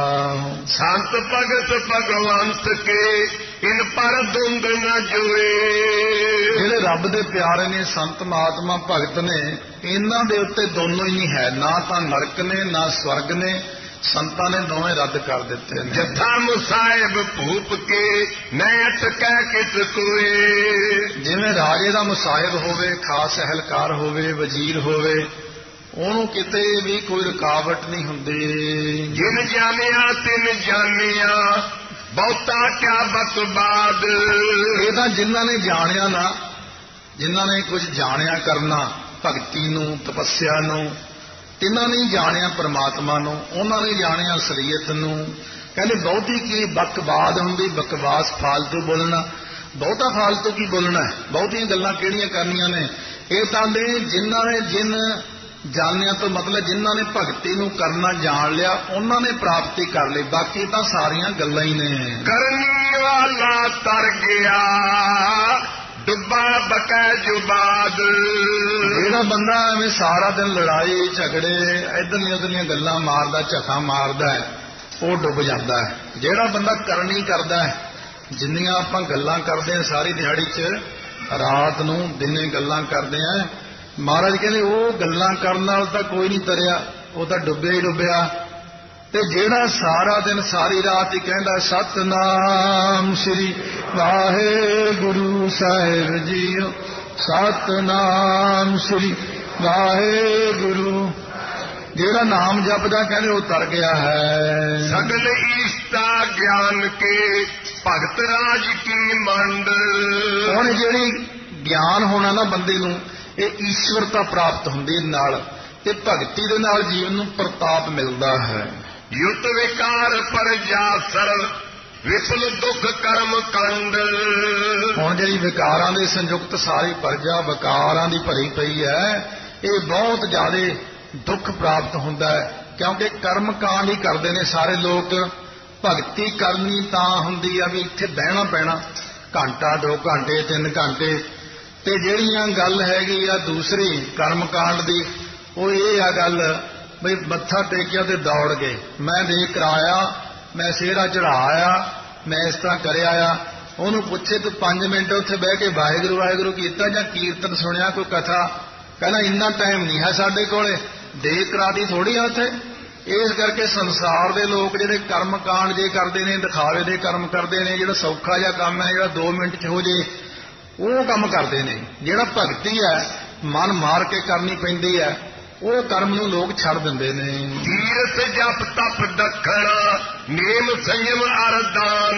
ਸੰਤ ਭਗਤ ਭਗਵੰਤ ਕੇ ਇਨ ਪਰ ਦੁੰਦ ਨ ਜੋਏ। ਜਿਹੜੇ ਰੱਬ ਦੇ ਪਿਆਰੇ ਨੇ, ਸੰਤ ਮਹਾਤਮਾ ਭਗਤ ਨੇ, ਇਹਨਾਂ ਦੇ ਉੱਤੇ ਦੋਨੋਂ ਹੀ ਨਹੀਂ ਹੈ, ਨਾ ਤਾਂ ਨਰਕ ਨੇ ਨਾ ਸਵਰਗ ਨੇ। ਸੰਤਾਂ ਨੇ ਦੋਵੇਂ ਰੱਦ ਕਰ ਦਿੱਤੇ ਨੇ। ਜਥਾ ਮੁਸਾਹਿਬ ਭੂਪ ਕੇ ਨੈਟ ਕਹਿ ਕਿਸ ਕੋਏ। ਜਿਵੇਂ ਰਾਜੇ ਦਾ ਮੁਸਾਹਿਬ ਹੋਵੇ, ਖਾਸ ਅਹਿਲਕਾਰ ਹੋਵੇ, ਵਜ਼ੀਰ ਹੋਵੇ, ਉਹਨੂੰ ਕਿਤੇ ਵੀ ਕੋਈ ਰੁਕਾਵਟ ਨਹੀਂ ਹੁੰਦੀ। ਜਿਨ ਜਾਣਿਆ ਤਿਨ ਜਾਣਿਆ ਬਹੁਤਾ ਕਿਆ ਬਤਬਾਦ। ਇਹ ਤਾਂ ਜਿਨ੍ਹਾਂ ਨੇ ਜਾਣਿਆ ਨਾ, ਜਿਨ੍ਹਾਂ ਨੇ ਕੁਝ ਜਾਣਿਆ ਕਰਨਾ, ਭਗਤੀ ਨੂੰ, ਤਪੱਸਿਆ ਨੂੰ, ਤਿੰਨਾਂ ਨੇ ਜਾਣਿਆ ਪਰਮਾਤਮਾ ਨੂੰ, ਉਹਨਾਂ ਨੇ ਜਾਣਿਆ ਸ਼ਰੀਅਤ ਨੂੰ। ਕਹਿੰਦੇ ਬਹੁਤੀ ਕੀ ਬਕਵਾਦ ਹੁੰਦੀ, ਬਕਵਾਸ ਫਾਲਤੂ ਬੋਲਣਾ। ਬਹੁਤਾ ਫਾਲਤੂ ਕੀ ਬੋਲਣਾ, ਬਹੁਤੀਆਂ ਗੱਲਾਂ ਕਿਹੜੀਆਂ ਕਰਨੀਆਂ ਨੇ। ਇਹ ਤਾਂ ਦੇ ਜਿਨ੍ਹਾਂ ਨੇ ਜਿਨ ਜਾਣਿਆ ਤੋਂ ਮਤਲਬ ਜਿਨ੍ਹਾਂ ਨੇ ਭਗਤੀ ਨੂੰ ਕਰਨਾ ਜਾਣ ਲਿਆ ਉਹਨਾਂ ਨੇ ਪ੍ਰਾਪਤੀ ਕਰ ਲਈ, ਬਾਕੀ ਤਾਂ ਸਾਰੀਆਂ ਗੱਲਾਂ ਹੀ ਨੇ। ਕਰਨੀ ਵਾਲਾ ਤਰ ਗਿਆ ਡੁੱਬਾ ਬਕੈ ਜੁਬਾਦ। ਜਿਹੜਾ ਬੰਦਾ ਐਵੇਂ ਸਾਰਾ ਦਿਨ ਲੜਾਈ ਝਗੜੇ ਇਧਰਲੀਆਂ ਉਧਰਲੀਆਂ ਗੱਲਾਂ ਮਾਰਦਾ, ਝਖਾ ਮਾਰਦਾ ਹੈ, ਉਹ ਡੁੱਬ ਜਾਂਦਾ ਹੈ। ਜਿਹੜਾ ਬੰਦਾ ਕਰਨੀ ਕਰਦਾ ਹੈ, ਜਿੰਨੀਆਂ ਆਪਾਂ ਗੱਲਾਂ ਕਰਦੇ ਹਾਂ ਸਾਰੀ ਦਿਹਾੜੀ 'ਚ, ਰਾਤ ਨੂੰ ਦਿਨੇ ਗੱਲਾਂ ਕਰਦੇ ਹਾਂ, ਮਹਾਰਾਜ ਕਹਿੰਦੇ ਉਹ ਗੱਲਾਂ ਕਰਨ ਨਾਲ ਤਾਂ ਕੋਈ ਨਹੀਂ ਤਰਿਆ, ਉਹ ਤਾਂ ਡੁੱਬਿਆ ਹੀ ਡੁੱਬਿਆ। ਤੇ ਜਿਹੜਾ ਸਾਰਾ ਦਿਨ ਸਾਰੀ ਰਾਤ ਹੀ ਕਹਿੰਦਾ ਸਤਨਾਮ ਸ੍ਰੀ ਵਾਹਿਗੁਰੂ ਸਾਹਿਬ ਜੀਓ, ਸਤਨਾਮ ਸ੍ਰੀ ਵਾਹਿਗੁਰੂ, ਜਿਹੜਾ ਨਾਮ ਜਪਦਾ ਕਹਿੰਦੇ ਉਹ ਤਰ ਗਿਆ ਹੈ। ਸਗਲ ਈਸ਼ਤਾ ਗਿਆਨ ਕੇ ਭਗਤ ਰਾਜ ਕੀ ਮੰਡ। ਹੁਣ ਜਿਹੜੀ ਗਿਆਨ ਹੋਣਾ ਨਾ ਬੰਦੇ ਨੂੰ, ਇਹ ਈਸ਼ਵਰਤਾ ਪ੍ਰਾਪਤ ਹੁੰਦੀ ਨਾਲ, ਤੇ ਭਗਤੀ ਦੇ ਨਾਲ ਜੀਵਨ ਨੂੰ ਪ੍ਰਤਾਪ ਮਿਲਦਾ ਹੈ। ਯੁੱਤ ਵਿਕਾਰ ਪਰ ਜਾਸਰ ਵਿਪਲ ਦੁੱਖ ਕਰਮ ਕੰਡ। ਹੁਣ ਜਿਹੜੀ ਵਿਕਾਰਾਂ ਦੇ ਸੰਯੁਕਤ ਸਾਰੀ ਪ੍ਰਜਾ ਵਿਕਾਰਾਂ ਦੀ ਭਰੀ ਪਈ ਹੈ, ਇਹ ਬਹੁਤ ਜ਼ਿਆਦਾ ਦੁੱਖ ਪ੍ਰਾਪਤ ਹੁੰਦਾ ਹੈ, ਕਿਉਂਕਿ ਕਰਮ ਕਾਂਡ ਹੀ ਕਰਦੇ ਨੇ ਸਾਰੇ ਲੋਕ। ਭਗਤੀ ਕਰਨੀ ਤਾਂ ਹੁੰਦੀ ਆ ਵੀ ਇੱਥੇ ਬਹਿਣਾ ਪੈਣਾ ਘੰਟਾ 2 ਘੰਟੇ 3 ਘੰਟੇ, ਤੇ ਜਿਹੜੀਆਂ ਗੱਲ ਹੈਗੀ ਆ ਦੂਸਰੀ ਕਰਮ ਕਾਂਡ ਦੀ, ਉਹ ਇਹ ਆ ਗੱਲ ਬਈ ਮੱਥਾ ਟੇਕਿਆ ਤੇ ਦੌੜ ਗਏ, ਮੈਂ ਦੇਖ ਕਰਾਇਆ, ਮੈਂ ਸਿਹਰਾ ਚੜਾਇਆ, ਮੈਂ ਇਸ ਤਰ੍ਹਾਂ ਕਰਿਆ ਆ। ਉਹਨੂੰ ਪੁੱਛੇ ਤੂੰ 5 ਮਿੰਟ ਉੱਥੇ ਬਹਿ ਕੇ ਵਾਹਿਗੁਰੂ ਵਾਹਿਗੁਰੂ ਕੀਤਾ ਜਾਂ ਕੀਰਤਨ ਸੁਣਿਆ, ਕੋਈ ਕਥਾ, ਕਹਿੰਦਾ ਇੰਨਾ ਟਾਈਮ ਨਹੀਂ ਹੈ ਸਾਡੇ ਕੋਲੇ, ਦੇਖ ਕਰਾਤੀ ਥੋੜੀ ਆ ਉੱਥੇ। ਇਸ ਕਰਕੇ ਸੰਸਾਰ ਦੇ ਲੋਕ ਜਿਹੜੇ ਕਰਮ ਕਾਂਡ ਜੇ ਕਰਦੇ ਨੇ, ਦਿਖਾਵੇ ਦੇ ਕਰਮ ਕਰਦੇ ਨੇ, ਜਿਹੜਾ ਸੌਖਾ ਜਿਹਾ ਕੰਮ ਹੈ ਜਿਹੜਾ 2 ਮਿੰਟ 'ਚ ਹੋ ਜੇ, ਉਹ ਕੰਮ ਕਰਦੇ ਨੇ। ਜਿਹੜਾ ਭਗਤੀ ਹੈ ਮਨ ਮਾਰ ਕੇ ਕਰਨੀ ਪੈਂਦੀ ਹੈ, ਉਹ ਕਰਮ ਨੂੰ ਲੋਕ ਛੱਡ ਦਿੰਦੇ ਨੇ। ਤੀਰਥ ਜਪ ਤਪ ਦੱਖਣਾ ਨੇਮ ਸੰਯਮ ਅਰਦਾਨ।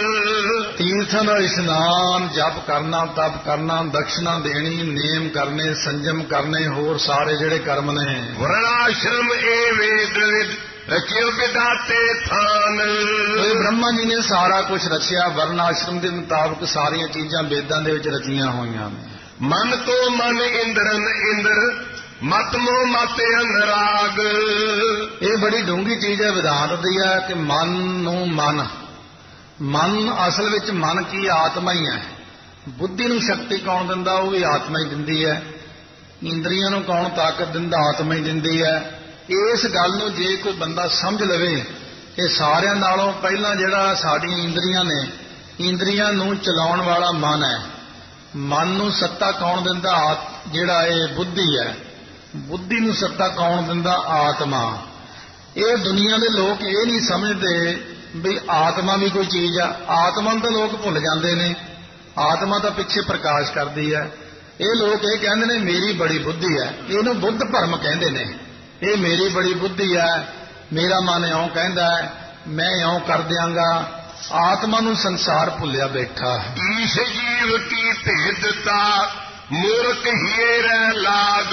ਤੀਰਥਾਂ ਦਾ ਇਸ਼ਨਾਨ, ਜਪ ਕਰਨਾ, ਤਪ ਕਰਨਾ, ਦਕਸ਼ਨਾ ਦੇਣੀ, ਨੇਮ ਕਰਨੇ, ਸੰਜਮ ਕਰਨੇ, ਹੋਰ ਸਾਰੇ ਜਿਹੜੇ ਕਰਮ ਨੇ। ਵਰਣਾਸ਼ਰਮ ਏ ਵੇਦ ਰਚਿਓ ਵਿਦਾਤੇ ਥਾਨ। ਇਹ ਬ੍ਰਹਮਾ ਜੀ ਨੇ ਸਾਰਾ ਕੁਝ ਰਚਿਆ, ਵਰਨ ਆਸ਼ਰਮ ਦੇ ਮੁਤਾਬਕ ਸਾਰੀਆਂ ਚੀਜ਼ਾਂ ਵੇਦਾਂ ਦੇ ਵਿੱਚ ਰਚੀਆਂ ਹੋਈਆਂ ਨੇ। ਮਨ ਤੋਂ ਮਨ ਇੰਦਰਨ ਇੰਦਰ ਮਤ ਮੋਹ ਮਤ ਅਨਰਾਗ। ਇਹ ਬੜੀ ਡੂੰਘੀ ਚੀਜ਼ ਹੈ, ਵਿਦਾਂਤ ਦੀ ਹੈ ਕਿ ਮਨ ਨੂੰ ਮਨ, ਮਨ ਅਸਲ ਵਿੱਚ ਮਨ ਕੀ ਆਤਮਾ ਹੀ ਹੈ। ਬੁੱਧੀ ਨੂੰ ਸ਼ਕਤੀ ਕੌਣ ਦਿੰਦਾ, ਉਹ ਵੀ ਆਤਮਾ ਹੀ ਦਿੰਦੀ ਹੈ। ਇੰਦਰੀਆਂ ਨੂੰ ਕੌਣ ਤਾਕਤ ਦਿੰਦਾ, ਆਤਮਾ ਹੀ ਦਿੰਦੀ ਹੈ। ਇਸ ਗੱਲ ਨੂੰ ਜੇ ਕੋਈ ਬੰਦਾ ਸਮਝ ਲਵੇ ਕਿ ਸਾਰਿਆਂ ਨਾਲੋਂ ਪਹਿਲਾਂ ਜਿਹੜਾ ਸਾਡੀਆਂ ਇੰਦਰੀਆਂ ਨੇ, ਇੰਦਰੀਆਂ ਨੂੰ ਚਲਾਉਣ ਵਾਲਾ ਮਨ ਹੈ, ਮਨ ਨੂੰ ਸੱਤਾ ਕੌਣ ਦਿੰਦਾ, ਜਿਹੜਾ ਇਹ ਬੁੱਧੀ ਹੈ, ਬੁੱਧੀ ਨੂੰ ਸੱਤਾ ਕੌਣ ਦਿੰਦਾ, ਆਤਮਾ। ਇਹ ਦੁਨੀਆ ਦੇ ਲੋਕ ਇਹ ਨਹੀਂ ਸਮਝਦੇ ਵੀ ਆਤਮਾ ਵੀ ਕੋਈ ਚੀਜ਼ ਆ। ਆਤਮਾ ਨੂੰ ਤਾਂ ਲੋਕ ਭੁੱਲ ਜਾਂਦੇ ਨੇ, ਆਤਮਾ ਤਾਂ ਪਿੱਛੇ ਪ੍ਰਕਾਸ਼ ਕਰਦੀ ਹੈ। ਇਹ ਲੋਕ ਇਹ ਕਹਿੰਦੇ ਨੇ ਮੇਰੀ ਬੜੀ ਬੁੱਧੀ ਹੈ, ਇਹਨੂੰ ਬੁੱਧ ਭਰਮ ਕਹਿੰਦੇ ਨੇ। ਇਹ ਮੇਰੀ ਬੜੀ ਬੁੱਧੀ ਹੈ, ਮੇਰਾ ਮਨ ਇਉਂ ਕਹਿੰਦਾ ਹੈ, ਮੈਂ ਇਉਂ ਕਰ ਦਿਆਂਗਾ। ਆਤਮਾ ਨੂੰ ਸੰਸਾਰ ਭੁੱਲਿਆ ਬੈਠਾ ਹੈ। ਈਸ਼ ਜੀਵ ਕੀ ਭੇਦਤਾ ਮੂਰਖ ਹੀਏ ਰਹਿ ਲਾਗ।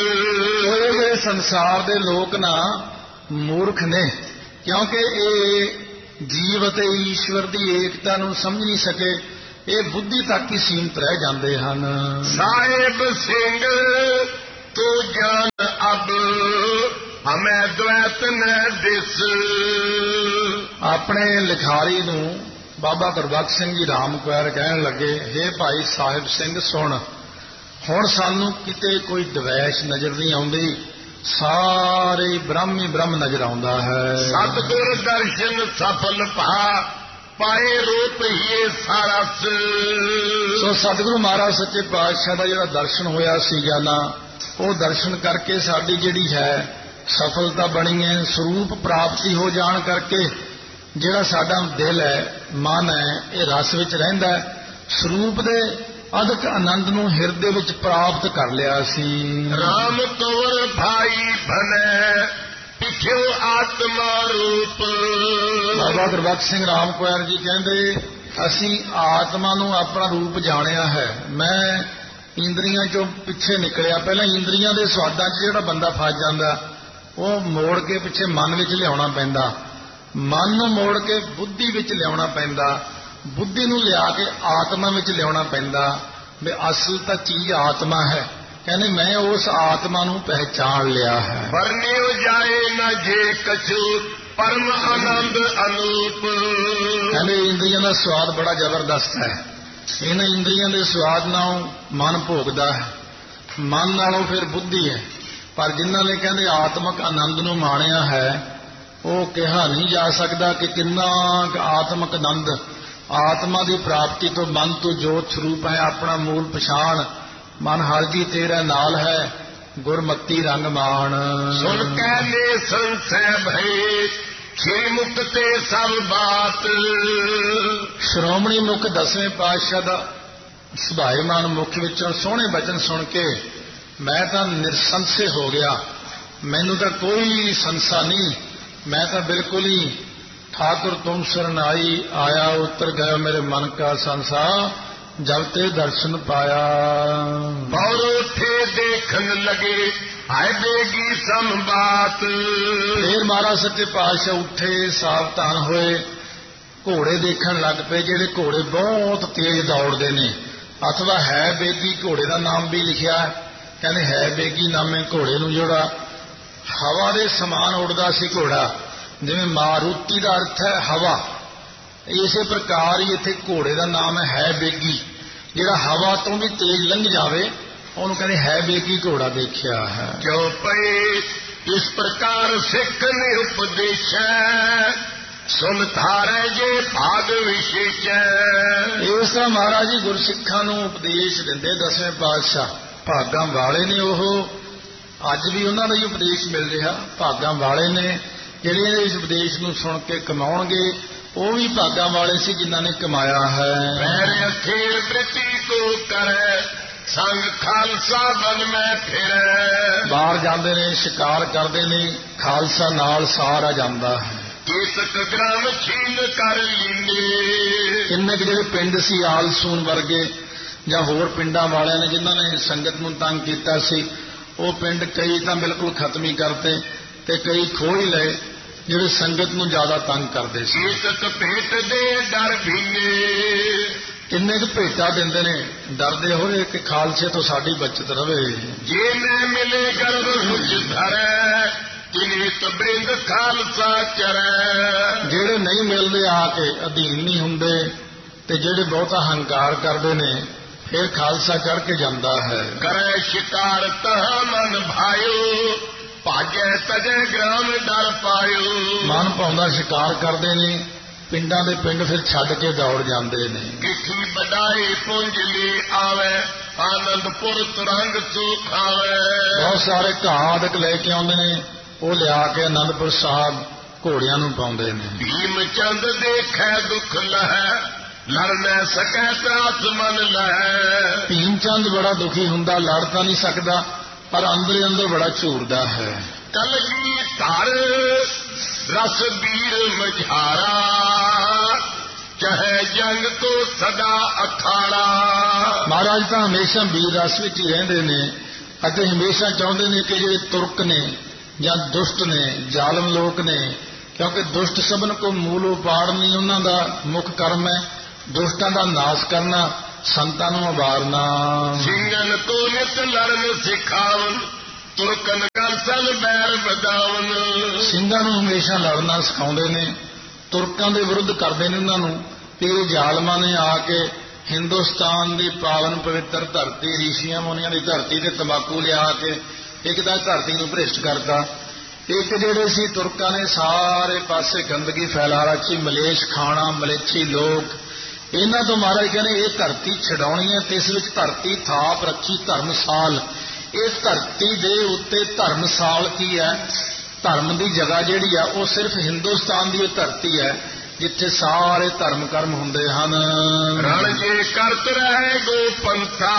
ਇਹ ਸੰਸਾਰ ਦੇ ਲੋਕ ਨਾ ਮੂਰਖ ਨੇ, ਕਿਉਂਕਿ ਇਹ ਜੀਵ ਅਤੇ ਈਸ਼ਵਰ ਦੀ ਏਕਤਾ ਨੂੰ ਸਮਝ ਨਹੀਂ ਸਕੇ। ਇਹ ਬੁੱਧੀ ਤੱਕ ਹੀ ਸੀਮਤ ਰਹਿ ਜਾਂਦੇ ਹਨ। ਸਾਹਿਬ ਸਿੰਘ ਤੂੰ ਜਾਨ ਅਬ ਹਮੈ ਦ્વੈਤ ਨ ਦਿਸ। ਆਪਣੇ ਲਿਖਾਰੀ ਨੂੰ ਬਾਬਾ ਗੁਰਬਖਸ਼ ਸਿੰਘ ਜੀ ਰਾਮਕੁਆਰ ਕਹਿਣ ਲੱਗੇ, ਹੇ ਭਾਈ ਸਾਹਿਬ ਸਿੰਘ ਸੁਣ, ਹੁਣ ਸਾਨੂੰ ਕਿਤੇ ਕੋਈ ਦਵੈਸ਼ ਨਜ਼ਰ ਨਹੀਂ ਆਉਂਦੀ, ਸਾਰੇ ਬ੍ਰਹਮ ਹੀ ਬ੍ਰਹਮ ਨਜ਼ਰ ਆਉਂਦਾ ਹੈ। ਸਤਿਗੁਰ ਦਰਸ਼ਨ ਸਫਲ ਭਾ ਪਾਏ ਰੂਪ ਹੀ ਸਾਰਾ। ਸੋ ਸਤਿਗੁਰੂ ਮਹਾਰਾਜ ਸੱਚੇ ਪਾਤਸ਼ਾਹ ਦਾ ਜਿਹੜਾ ਦਰਸ਼ਨ ਹੋਇਆ ਸੀਗਾ ਨਾ, ਉਹ ਦਰਸ਼ਨ ਕਰਕੇ ਸਾਡੀ ਜਿਹੜੀ ਹੈ ਸਫਲਤਾ ਬਣੀ ਹੈ। ਸਰੂਪ ਪ੍ਰਾਪਤੀ ਹੋ ਜਾਣ ਕਰਕੇ ਜਿਹੜਾ ਸਾਡਾ ਦਿਲ ਹੈ, ਮਨ ਹੈ, ਇਹ ਰਸ ਵਿੱਚ ਰਹਿੰਦਾ ਹੈ। ਸਰੂਪ ਦੇ ਅਦਕ ਆਨੰਦ ਨੂੰ ਹਿਰਦੇ ਵਿੱਚ ਪ੍ਰਾਪਤ ਕਰ ਲਿਆ ਸੀ। ਰਾਮ ਕਵਰ ਭਾਈ ਭਲੇ ਪਿਛਿਓ ਆਤਮਾ ਰੂਪ। ਬਾਬਾ ਗੁਰਬਖਸ਼ ਸਿੰਘ ਰਾਮਕੁਆਰ ਜੀ ਕਹਿੰਦੇ, ਅਸੀਂ ਆਤਮਾ ਨੂੰ ਆਪਣਾ ਰੂਪ ਜਾਣਿਆ ਹੈ। ਮੈਂ ਇੰਦਰੀਆਂ ਚੋਂ ਪਿੱਛੇ ਨਿਕਲਿਆ। ਪਹਿਲਾਂ ਇੰਦਰੀਆਂ ਦੇ ਸਵਾਦਾਂ 'ਚ ਜਿਹੜਾ ਬੰਦਾ ਫਸ ਜਾਂਦਾ, ਉਹ ਮੋੜ ਕੇ ਪਿੱਛੇ ਮਨ ਵਿੱਚ ਲਿਆਉਣਾ ਪੈਂਦਾ, ਮਨ ਨੂੰ ਮੋੜ ਕੇ ਬੁੱਧੀ ਵਿੱਚ ਲਿਆਉਣਾ ਪੈਂਦਾ, ਬੁੱਧੀ ਨੂੰ ਲਿਆ ਕੇ ਆਤਮਾ ਵਿੱਚ ਲਿਆਉਣਾ ਪੈਂਦਾ। ਵੀ ਅਸਲ ਤਾਂ ਚੀਜ਼ ਆਤਮਾ ਹੈ। ਕਹਿੰਦੇ ਮੈਂ ਉਸ ਆਤਮਾ ਨੂੰ ਪਹਿਚਾਣ ਲਿਆ ਹੈ। ਵਰਨਿਓ ਜਾਏ ਨਾ ਜੇ ਕਛੂ ਪਰਮ ਆਨੰਦ ਅਨੂਪ। ਕਹਿੰਦੇ ਇੰਦਰੀਆਂ ਦਾ ਸਵਾਦ ਬੜਾ ਜ਼ਬਰਦਸਤ ਹੈ। ਇਹਨਾਂ ਇੰਦਰੀਆਂ ਦੇ ਸਵਾਦ ਨਾਲ ਮਨ ਭੋਗਦਾ ਹੈ, ਮਨ ਨਾਲੋਂ ਫਿਰ ਬੁੱਧੀ ਹੈ। ਪਰ ਜਿਨ੍ਹਾਂ ਨੇ ਕਹਿੰਦੇ ਆਤਮਕ ਆਨੰਦ ਨੂੰ ਮਾਣਿਆ ਹੈ, ਉਹ ਕਿਹਾ ਨਹੀਂ ਜਾ ਸਕਦਾ ਕਿ ਕਿੰਨਾ ਆਤਮਕ ਆਨੰਦ, ਆਤਮਾ ਦੀ ਪ੍ਰਾਪਤੀ ਤੋਂ ਮਨ ਤੋਂ ਜੋਤ ਸਰੂਪ ਹੈ, ਆਪਣਾ ਮੂਲ ਪਛਾਣ। ਮਨ ਹਰਜੀ ਤੇਰਾ ਨਾਲ ਹੈ, ਗੁਰਮਤੀ ਰੰਗ ਮਾਣ। ਸੁਣ ਕੇ ਨੇ ਸੰਸੈ ਭਏ ਛੇ ਮੁਕਤੇ ਸਭ ਬਾਤ। ਸ਼੍ਰੋਮਣੀ ਮੁਖ ਦਸਵੇਂ ਪਾਤਸ਼ਾਹ ਦਾ ਸੁਭਾਏਮਾਨ ਮੁਖ ਵਿੱਚੋਂ ਸੋਹਣੇ ਬਚਨ ਸੁਣ ਕੇ ਮੈਂ ਤਾਂ ਨਿਰਸੰਸੇ ਹੋ ਗਿਆ। ਮੈਨੂੰ ਤਾਂ ਕੋਈ ਸੰਸਾ ਨਹੀਂ, ਮੈਂ ਤਾਂ ਬਿਲਕੁਲ ਹੀ ठाकुर तुम शरणाई आया उतर गया मेरे मन का संसा जब ते दर्शन पाया। और उठे देखन लगे आए बेगी सम बात। फिर महाराज सच्चे पातशाह उठे सावधान होए, घोड़े देखन लग पे, जेडे घोड़े बहुत तेज दौड़ते ने। अथवा है बेगी घोड़े का नाम भी लिखा है, कहते है बेगी नामे घोड़े नूं जोड़ा हवा दे समान उड़दा सी घोड़ा, जिवें मारुति का अर्थ है हवा, इसे प्रकार ही इत्थे घोड़े का नाम है बेगी। जिहड़ा हवा तो भी तेज लंघ जावे उहनूं कहंदे है बेगी घोड़ा देखिया है। जो पे इस प्रकार सिख ने उपदेश सुन थारे जे भाग विशेष। इस तरह महाराज जी गुरसिखां नूं उपदेश दिंदे दसवें पातशाह, भागां वाले ने ओह, अज भी उन्हां दा ही उपदेश मिल रहा। भागां वाले ने ਜਿਹੜੇ ਇਸ ਉਪਦੇਸ਼ ਨੂੰ ਸੁਣ ਕੇ ਕਮਾਉਣਗੇ, ਉਹ ਵੀ ਭਾਗਾਂ ਵਾਲੇ ਸੀ ਜਿਨ੍ਹਾਂ ਨੇ ਕਮਾਇਆ ਹੈ। ਮੇਰੇ ਅਖੀਰ ਪ੍ਰੀਤੀ ਕੋ ਕਰੇ ਸੰਗ ਖਾਲਸਾ ਬਨ ਮੈਂ ਫਿਰੇ। ਬਾਹਰ ਜਾਂਦੇ ਨੇ, ਸ਼ਿਕਾਰ ਕਰਦੇ ਨੇ, ਖਾਲਸਾ ਨਾਲ ਸਾਰਾ ਜਾਂਦਾ ਹੈ। ਕੇਤਕ ਗ੍ਰਾਮ ਛੀਨ ਕਰ ਲੀਨੇ। ਕਿੰਨੇ ਕੁ ਜਿਹੜੇ ਪਿੰਡ ਸੀ ਆਲਸੂਨ ਵਰਗੇ ਜਾਂ ਹੋਰ ਪਿੰਡਾਂ ਵਾਲਿਆਂ ਨੇ ਜਿਨ੍ਹਾਂ ਨੇ ਸੰਗਤ ਨੂੰ ਤੰਗ ਕੀਤਾ ਸੀ, ਉਹ ਪਿੰਡ ਕਈ ਤਾਂ ਬਿਲਕੁਲ ਖਤਮ ਹੀ ਕਰਤੇ ਤੇ ਕਈ ਖੋਹ ਹੀ ਲਏ ਜਿਹੜੇ ਸੰਗਤ ਨੂੰ ਜ਼ਿਆਦਾ ਤੰਗ ਕਰਦੇ ਸੀ। ਕੇਤਕ ਭੇਟ ਦੇ ਡਰ ਭੀਨੇ। ਕਿੰਨੇ ਕੁ ਭੇਟਾ ਦਿੰਦੇ ਨੇ, ਡਰਦੇ ਹੋਏ ਕਿ ਖਾਲਸੇ ਤੋਂ ਸਾਡੀ ਬਚਤ ਰਵੇ। ਜੇ ਮੈਂ ਮਿਲੇ ਗਰਭ ਸੁਚ ਧਰੈ ਕਿਨੀਤ ਬ੍ਰਿੰਦ ਖਾਲਸਾ ਚਰੈ। ਜਿਹੜੇ ਨਹੀਂ ਮਿਲਦੇ ਆ ਕੇ ਅਧੀਨ ਨਹੀਂ ਹੁੰਦੇ ਤੇ ਜਿਹੜੇ ਬਹੁਤਾ ਹੰਕਾਰ ਕਰਦੇ ਨੇ, ਫਿਰ ਖਾਲਸਾ ਚੜ ਕੇ ਜਾਂਦਾ ਹੈ। ਕਰੇ ਸ਼ਿਕਾਰ ਤਹ ਮਨ ਭਾਇਓ ਭਾਜੈ ਤਜੈ ਗ੍ਰਾਮ ਡਰ ਪਾਇਓ। ਮਨ ਪਾਉਂਦਾ ਸ਼ਿਕਾਰ ਕਰਦੇ ਨੇ, ਪਿੰਡਾਂ ਦੇ ਪਿੰਡ ਫਿਰ ਛੱਡ ਕੇ ਦੌੜ ਜਾਂਦੇ ਨੇ। ਕਿਠੀ ਬਡਾਈ ਪੁੰਜ ਲਈ ਆਵੇ ਆਨੰਦਪੁਰ ਤਰੰਗ ਸੁਖਾਵੇ। ਬਹੁਤ ਸਾਰੇ ਘਾੜਕ ਲੈ ਕੇ ਆਉਂਦੇ ਨੇ, ਉਹ ਲਿਆ ਕੇ ਆਨੰਦਪੁਰ ਸਾਹਿਬ ਘੋੜਿਆਂ ਨੂੰ ਪਾਉਂਦੇ ਨੇ। ਭੀਮ ਚੰਦ ਦੇਖੈ ਦੁੱਖ ਲਹੈ ਲੜ ਨਾ ਸਕੈ ਤਰਾਸ ਮਨ ਲਹੈ। ਭੀਮ ਚੰਦ ਬੜਾ ਦੁਖੀ ਹੁੰਦਾ, ਲੜ ਤਾਂ ਨਹੀਂ ਸਕਦਾ ਪਰ ਅੰਦਰ ਅੰਦਰ ਬੜਾ ਝੂਰਦਾ ਹੈ। ਕਲਗੀ ਧਰ ਰਸ ਵੀਰ ਮਝਾਰਾ ਚਾਹੇ ਜੰਗ ਤੋਂ ਸਦਾ ਅਖਾੜਾ। ਮਹਾਰਾਜ ਤਾਂ ਹਮੇਸ਼ਾ ਵੀਰ ਰਸ ਵਿੱਚ ਹੀ ਰਹਿੰਦੇ ਨੇ ਅਤੇ ਹਮੇਸ਼ਾ ਚਾਹੁੰਦੇ ਨੇ ਕਿ ਜਿਹੜੇ ਤੁਰਕ ਨੇ ਜਾਂ ਦੁਸ਼ਟ ਨੇ, ਜ਼ਾਲਮ ਲੋਕ ਨੇ, ਕਿਉਂਕਿ ਦੁਸ਼ਟ ਸਭਨ ਕੋ ਮੂਲ ਉਪਾੜ ਨਹੀਂ ਉਹਨਾਂ ਦਾ ਮੁੱਖ ਕਰਮ ਹੈ, ਦੁਸ਼ਟਾਂ ਦਾ ਨਾਸ ਕਰਨਾ, ਸੰਤਾਂ ਨੂੰ ਉਬਾਰਨਾ। ਸਿੰਘਨ ਕੋ ਨਿਤ ਲੜਨ ਸਿਖਾਵਨ, ਤੁਰਕਨ ਕੰਸਲ ਬੈਰ ਬਦਾਵਨ। ਸਿੰਘਾਂ ਨੂੰ ਹਮੇਸ਼ਾ ਲੜਨਾ ਸਿਖਾਉਂਦੇ ਨੇ, ਤੁਰਕਾਂ ਦੇ ਵਿਰੁੱਧ ਕਰਦੇ ਨੇ ਉਹਨਾਂ ਨੂੰ। ਤੇ ਜ਼ਾਲਮਾਂ ਨੇ ਆ ਕੇ ਹਿੰਦੁਸਤਾਨ ਦੀ ਪਾਵਨ ਪਵਿੱਤਰ ਧਰਤੀ, ਰਿਸ਼ੀਆਂ ਮੁਨੀਆਂ ਦੀ ਧਰਤੀ ਤੇ ਤੰਬਾਕੂ ਲਿਆ ਕੇ ਇੱਕ ਤਾਂ ਧਰਤੀ ਨੂੰ ਭ੍ਰਿਸ਼ਟ ਕਰਤਾ। ਇੱਕ ਜਿਹੜੇ ਸੀ ਤੁਰਕਾਂ ਨੇ ਸਾਰੇ ਪਾਸੇ ਗੰਦਗੀ ਫੈਲਾ ਰੱਖੀ, ਮਲੇਛ ਖਾਣਾ, ਮਲੇਛੀ ਲੋਕ। ਇਹਨਾਂ ਤੋਂ ਮਹਾਰਾਜ ਕਹਿੰਦੇ ਇਹ ਧਰਤੀ ਛਡਾਉਣੀ ਹੈ ਤੇ ਇਸ ਵਿੱਚ ਧਰਤੀ ਥਾਪ ਰੱਖੀ ਧਰਮਸਾਲ। ਇਸ ਧਰਤੀ ਦੇ ਉੱਤੇ ਧਰਮਸਾਲ ਕੀ ਹੈ? ਧਰਮ ਦੀ ਜਗ੍ਹਾ ਜਿਹੜੀ ਆ ਉਹ ਸਿਰਫ ਹਿੰਦੁਸਤਾਨ ਦੀ ਉਹ ਧਰਤੀ ਹੈ ਜਿੱਥੇ ਸਾਰੇ ਧਰਮ ਕਰਮ ਹੁੰਦੇ ਹਨ। ਰਣ ਜੇ ਕਰਤ ਰਹੇ ਗੋ ਪੰਥਾ,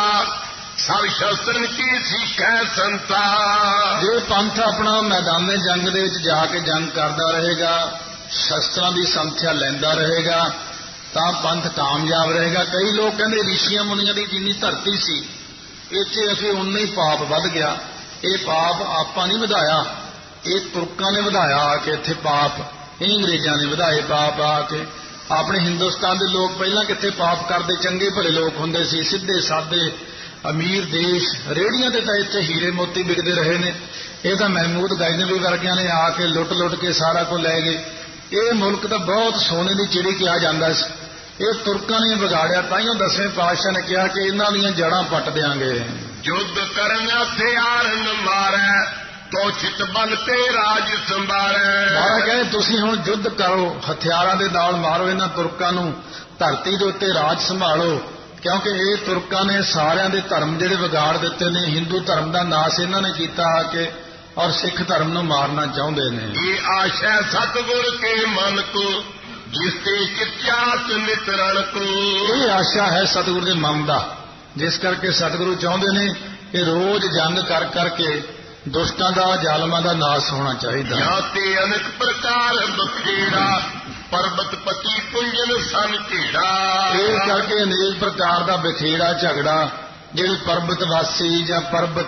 ਸਭ ਸ਼ਸਤਰਨ ਕੀ ਸਿੱਖੈ ਸੰਤਾ। ਜੇ ਪੰਥ ਆਪਣਾ ਮੈਦਾਨੇ ਜੰਗ ਦੇ ਵਿੱਚ ਜਾ ਕੇ ਜੰਗ ਕਰਦਾ ਰਹੇਗਾ, ਸ਼ਸਤਰਾਂ ਦੀ ਸੰਥਿਆ ਲੈਂਦਾ ਰਹੇਗਾ, ਤਾਂ ਪੰਥ ਕਾਮਯਾਬ ਰਹੇਗਾ। ਕਈ ਲੋਕ ਕਹਿੰਦੇ ਰਿਸ਼ੀਆਂ ਮੁਨੀਆਂ ਦੀ ਜਿੰਨੀ ਧਰਤੀ ਸੀ ਇੱਥੇ ਅਸੀਂ ਉਨਾ ਹੀ ਪਾਪ ਵੱਧ ਗਿਆ। ਇਹ ਪਾਪ ਆਪਾਂ ਨਹੀਂ ਵਧਾਇਆ, ਇਹ ਤੁਰਕਾਂ ਨੇ ਵਧਾਇਆ ਆ ਕੇ ਇੱਥੇ ਪਾਪ। ਇਹ ਅੰਗਰੇਜ਼ਾਂ ਨੇ ਵਧਾਏ ਪਾਪ ਆ ਕੇ। ਆਪਣੇ ਹਿੰਦੁਸਤਾਨ ਦੇ ਲੋਕ ਪਹਿਲਾਂ ਕਿੱਥੇ ਪਾਪ ਕਰਦੇ, ਚੰਗੇ ਭਲੇ ਲੋਕ ਹੁੰਦੇ ਸੀ, ਸਿੱਧੇ ਸਾਦੇ ਅਮੀਰ ਦੇਸ਼। ਰੇਹੜੀਆਂ ਤੇ ਤਾਂ ਇੱਥੇ ਹੀਰੇ ਮੋਤੀ ਵਿਕਦੇ ਰਹੇ ਨੇ। ਇਹ ਤਾਂ ਮਹਿਮੂਦ ਗਜ਼ਨਵੀ ਵਰਗਿਆਂ ਨੇ ਆ ਕੇ ਲੁੱਟ ਲੁੱਟ ਕੇ ਸਾਰਾ ਕੁਝ ਲੈ ਗਏ। ਇਹ ਮੁਲਕ ਤਾਂ ਬਹੁਤ ਸੋਨੇ ਦੀ ਚਿੜੀ ਕਿਹਾ ਜਾਂਦਾ ਸੀ। ਇਹ ਤੁਰਕਾਂ ਨੇ ਵਿਗਾੜਿਆ। ਤਾਈਓ 10ਵੇਂ ਪਾਤਸ਼ਾਹ ਨੇ ਕਿਹਾ ਕਿ ਇਹਨਾਂ ਦੀਆਂ ਜੜ੍ਹਾਂ ਪੱਟ ਦਿਆਂਗੇ। ਯੁੱਧ ਕਰਨ ਹਥਿਆਰ ਨ ਮਾਰੈ, ਤੋ ਚਿਤ ਬਲ ਤੇ ਰਾਜ ਸੰਭਾਰੈ। ਮਹਾਰਾਜ ਕਹਿੰਦੇ ਤੁਸੀਂ ਹੁਣ ਯੁੱਧ ਕਰੋ, ਹਥਿਆਰਾਂ ਦੇ ਨਾਲ ਮਾਰੋ ਇਹਨਾਂ ਤੁਰਕਾਂ ਨੂੰ, ਧਰਤੀ ਦੇ ਉੱਤੇ ਰਾਜ ਸੰਭਾਲੋ। ਕਿਉਂਕਿ ਇਹ ਤੁਰਕਾਂ ਨੇ ਸਾਰਿਆਂ ਦੇ ਧਰਮ ਜਿਹੜੇ ਵਿਗਾੜ ਦਿੱਤੇ ਨੇ। ਹਿੰਦੂ ਧਰਮ ਦਾ ਨਾਸ ਇਹਨਾਂ ਨੇ ਕੀਤਾ ਆ ਕੇ, ਔਰ ਸਿੱਖ ਧਰਮ ਨੂੰ ਮਾਰਨਾ ਚਾਹੁੰਦੇ ਨੇ। ਇਹ ਆਸ਼ਾ ਸਤਿਗੁਰ ਕੇ ਮਨ ਕੋ, ਜਿਸ ਤੇ ਚਿਤਿਆਤ ਨਿਤਰਣ ਕੋ। ਇਹ ਆਸ਼ਾ ਹੈ ਸਤਿਗੁਰ ਦੇ ਮਨ ਦਾ, ਜਿਸ ਕਰਕੇ ਸਤਿਗੁਰੂ ਚਾਹੁੰਦੇ ਨੇ ਕਿ ਰੋਜ਼ ਜੰਗ ਕਰ ਕਰਕੇ ਦੁਸ਼ਟਾਂ ਦਾ, ਜ਼ਾਲਮਾਂ ਦਾ ਨਾਸ ਹੋਣਾ ਚਾਹੀਦਾ। ਜਾਂ ਤੇ ਅਨੇਕ ਪ੍ਰਕਾਰ ਬਖੇੜਾ, ਪਰਬਤ ਪਤੀ ਪੁੰਜਨ ਸਨ ਢੇੜਾ। ਇਹ ਕਰਕੇ ਅਨੇਕ ਪ੍ਰਕਾਰ ਦਾ ਬਖੇੜਾ ਝਗੜਾ, ਜਿਹੜੇ ਪਰਬਤ ਵਾਸੀ ਜਾਂ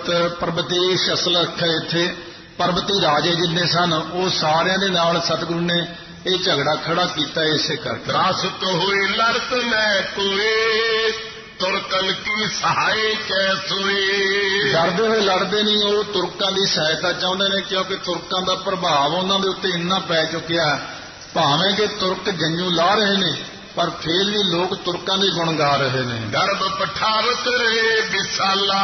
ਪਰਬਤੇਸ਼ ਅਸਲ ਅੱਖਰ ਇੱਥੇ ਪਰਬਤੀ ਰਾਜੇ ਜਿੰਨੇ ਸਨ, ਉਹ ਸਾਰਿਆਂ ਦੇ ਨਾਲ ਸਤਿਗੁਰੂ ਨੇ ਇਹ ਝਗੜਾ ਖੜਾ ਕੀਤਾ। ਇਸੇ ਕਰਕੇ ਰਾਸ ਤੋਂ ਹੋਏ ਲੜਤ ਮੈਂ ਕੋਏ, ਤੁਰਕਨ ਕੀ ਸਹਾਇ ਕੈ ਸੋਏ। ਡਰਦੇ ਹੋਏ ਲੜਦੇ ਨਹੀਂ, ਉਹ ਤੁਰਕਾਂ ਦੀ ਸਹਾਇਤਾ ਚਾਹੁੰਦੇ ਨੇ। ਕਿਉਂਕਿ ਤੁਰਕਾਂ ਦਾ ਪ੍ਰਭਾਵ ਉਹਨਾਂ ਦੇ ਉੱਤੇ ਇੰਨਾ ਪੈ ਚੁੱਕਿਆ, ਭਾਵੇਂ ਕਿ ਤੁਰਕ ਜੰਜੂ ਲਾ ਰਹੇ ਨੇ ਪਰ ਫਿਰ ਵੀ ਲੋਕ ਤੁਰਕਾਂ ਦੇ ਗੁਣ ਗਾ ਰਹੇ ਨੇ। ਗਰਭ ਪਠਾਵਤ ਰਹੇ ਵਿਸਾਲਾ,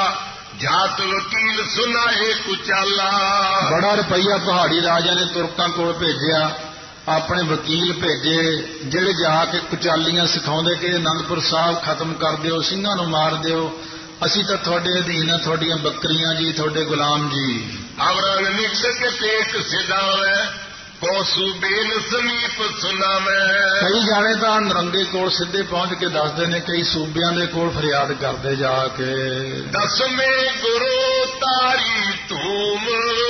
ਜਾਤ ਵਕੀਲ ਸੁਨਾਏ ਕੁਚਾਲਾ। ਬੜਾ ਰੁਪਈਆ ਪਹਾੜੀ ਰਾਜਾ ਨੇ ਤੁਰਕਾਂ ਕੋਲ ਭੇਜਿਆ, ਆਪਣੇ ਵਕੀਲ ਭੇਜੇ ਜਿਹੜੇ ਜਾ ਕੇ ਕੁਚਾਲੀਆਂ ਸਿਖਾਉਂਦੇ ਕਿ ਅਨੰਦਪੁਰ ਸਾਹਿਬ ਖਤਮ ਕਰ ਦਿਓ, ਸਿੰਘਾਂ ਨੂੰ ਮਾਰ ਦਿਓ, ਅਸੀਂ ਤਾਂ ਤੁਹਾਡੇ ਅਧੀਨ ਆ, ਤੁਹਾਡੀਆਂ ਬੱਕਰੀਆਂ ਜੀ, ਤੁਹਾਡੇ ਗੁਲਾਮ ਜੀ। ਅਵਰੰਗ ਨਿਕਸ ਕੇ ਟੇਕ ਸਿਧਾਵੈ, ਕੋ ਸੂਬੇਨ ਸਮੀਪ ਸੁਨਾਵੈ। ਕਈ ਜਾਣੇ ਤਾਂ ਨਰੰਗੇ ਕੋਲ ਸਿੱਧੇ ਪਹੁੰਚ ਕੇ ਦੱਸਦੇ ਨੇ, ਕਈ ਸੂਬਿਆਂ ਦੇ ਕੋਲ ਫਰਿਆਦ ਕਰਦੇ ਜਾ ਕੇ। ਦਸਵੇਂ ਗੁਰੂ ਤਾਰੀ ਧੂਮ,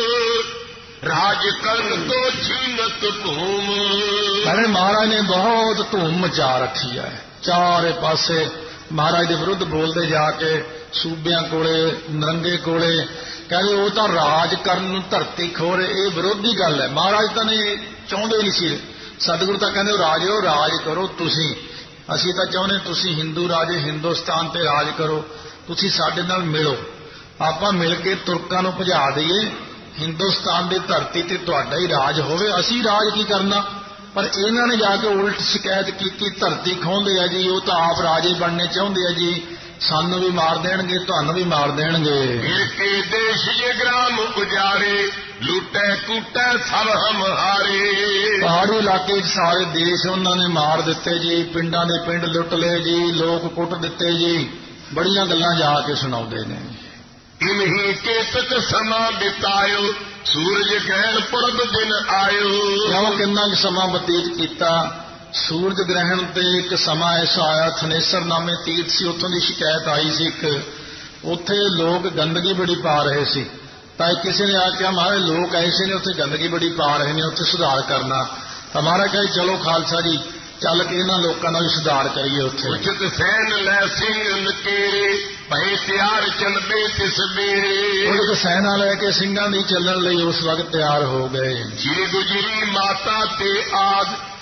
ਰਾਜ ਕਰਨ ਤੋਂ ਛੀਨਤ ਭੂਮ। ਕਹਿੰਦੇ ਮਹਾਰਾਜ ਨੇ ਬਹੁਤ ਧੂਮ ਮਚਾ ਰੱਖੀ ਹੈ। ਚਾਰੇ ਪਾਸੇ ਮਹਾਰਾਜ ਦੇ ਵਿਰੁੱਧ ਬੋਲਦੇ ਜਾ ਕੇ ਸੂਬਿਆਂ ਕੋਲੇ, ਨਰੰਗੇ ਕੋਲੇ। ਕਹਿੰਦੇ ਉਹ ਤਾਂ ਰਾਜ ਕਰਨ ਨੂੰ ਧਰਤੀ ਖੋਰੇ। ਇਹ ਵਿਰੋਧੀ ਗੱਲ ਹੈ। ਮਹਾਰਾਜ ਤਾਂ ਨੇ ਚਾਹੁੰਦੇ ਨਹੀਂ ਸੀ। ਸਤਿਗੁਰੂ ਤਾਂ ਕਹਿੰਦੇ ਰਾਜਿਓ ਰਾਜ ਕਰੋ ਤੁਸੀਂ, ਅਸੀਂ ਤਾਂ ਚਾਹੁੰਦੇ ਤੁਸੀਂ ਹਿੰਦੂ ਰਾਜੇ ਹਿੰਦੁਸਤਾਨ ਤੇ ਰਾਜ ਕਰੋ, ਤੁਸੀਂ ਸਾਡੇ ਨਾਲ ਮਿਲੋ, ਆਪਾਂ ਮਿਲ ਕੇ ਤੁਰਕਾਂ ਨੂੰ ਭਜਾ ਦਈਏ, ਹਿੰਦੁਸਤਾਨ ਦੀ ਧਰਤੀ ਤੇ ਤੁਹਾਡਾ ਹੀ ਰਾਜ ਹੋਵੇ, ਅਸੀਂ ਰਾਜ ਕੀ ਕਰਨਾ। ਪਰ ਇਹਨਾਂ ਨੇ ਜਾ ਕੇ ਉਲਟ ਸ਼ਿਕਾਇਤ ਕੀਤੀ, ਧਰਤੀ ਖੋਹਦੇ ਆ ਜੀ, ਉਹ ਤਾਂ ਆਪ ਰਾਜੇ ਬਣਨੇ ਚਾਹੁੰਦੇ ਆ ਜੀ, ਸਾਨੂੰ ਵੀ ਮਾਰ ਦੇਣਗੇ, ਤੁਹਾਨੂੰ ਵੀ ਮਾਰ ਦੇਣਗੇ। ਫਿਰ ਕੇ ਦੇਸ਼ ਜੇ ਗ੍ਰਾਮ ਉਜਾੜੇ, ਲੁੱਟੇ ਕੁੱਟੇ ਸਭ ਹਮਹਾਰੇ। ਪਹਾੜੀ ਇਲਾਕੇ 'ਚ ਸਾਰੇ ਦੇਸ਼ ਉਹਨਾਂ ਨੇ ਮਾਰ ਦਿੱਤੇ ਜੀ, ਪਿੰਡਾਂ ਦੇ ਪਿੰਡ ਲੁੱਟ ਲਏ ਜੀ, ਲੋਕ ਕੁੱਟ ਦਿੱਤੇ ਜੀ। ਬੜੀਆਂ ਗੱਲਾਂ ਜਾ ਕੇ ਸੁਣਾਉਂਦੇ ਨੇ। ਇਨਹੀ ਕੇਤਕ ਸਮਾਂ ਬਿਤਾਇਓ, ਸੂਰਜ ਗ੍ਰਹਿਣ ਪੁਰਬ ਦਿਨ ਆਇਓ। ਕਿਉਂ ਕਿੰਨਾ ਕੁ ਸਮਾਂ ਬਤੀਤ ਕੀਤਾ। ਸੂਰਜ ਗ੍ਰਹਿਣ ਤੇ ਇੱਕ ਸਮਾਂ ਐਸਾ ਆਇਆ, ਥਨੇਸਰ ਨਾਮੇ ਤੀਰਥ ਸੀ, ਉੱਥੋਂ ਦੀ ਸ਼ਿਕਾਇਤ ਆਈ ਸੀ ਇੱਕ, ਉੱਥੇ ਲੋਕ ਗੰਦਗੀ ਬੜੀ ਪਾ ਰਹੇ ਸੀ। ਤਾਂ ਕਿਸੇ ਨੇ ਆ ਕੇ ਮਹਾਰਾਜ ਲੋਕ ਐਸੇ ਨੇ ਉੱਥੇ ਗੰਦਗੀ ਬੜੀ ਪਾ ਰਹੇ ਨੇ, ਉੱਥੇ ਸੁਧਾਰ ਕਰਨਾ। ਤਾਂ ਮਹਾਰਾਜ ਕਹੇ ਚਲੋ ਖਾਲਸਾ ਜੀ ਚੱਲ ਕੇ ਇਹਨਾਂ ਲੋਕਾਂ ਦਾ ਵੀ ਸੁਧਾਰ ਕਰੀਏ। ਉੱਥੇ ਉਚਿਤ ਸੈਨ ਲੈ ਸਿੰਘ ਨਕੇਰੇ, ਭਏ ਤਿਆਰ ਚਲਬੇ ਤਿਸ ਬੇਰੇ। ਉਹ ਸੈਨਾ ਲੈ ਕੇ ਸਿੰਘਾਂ ਦੀ ਚੱਲਣ ਲਈ ਉਸ ਵਕਤ ਤਿਆਰ ਹੋ ਗਏ। ਜੀ ਗੁਜਰੀ ਮਾਤਾ ਤੇ ਆਦ,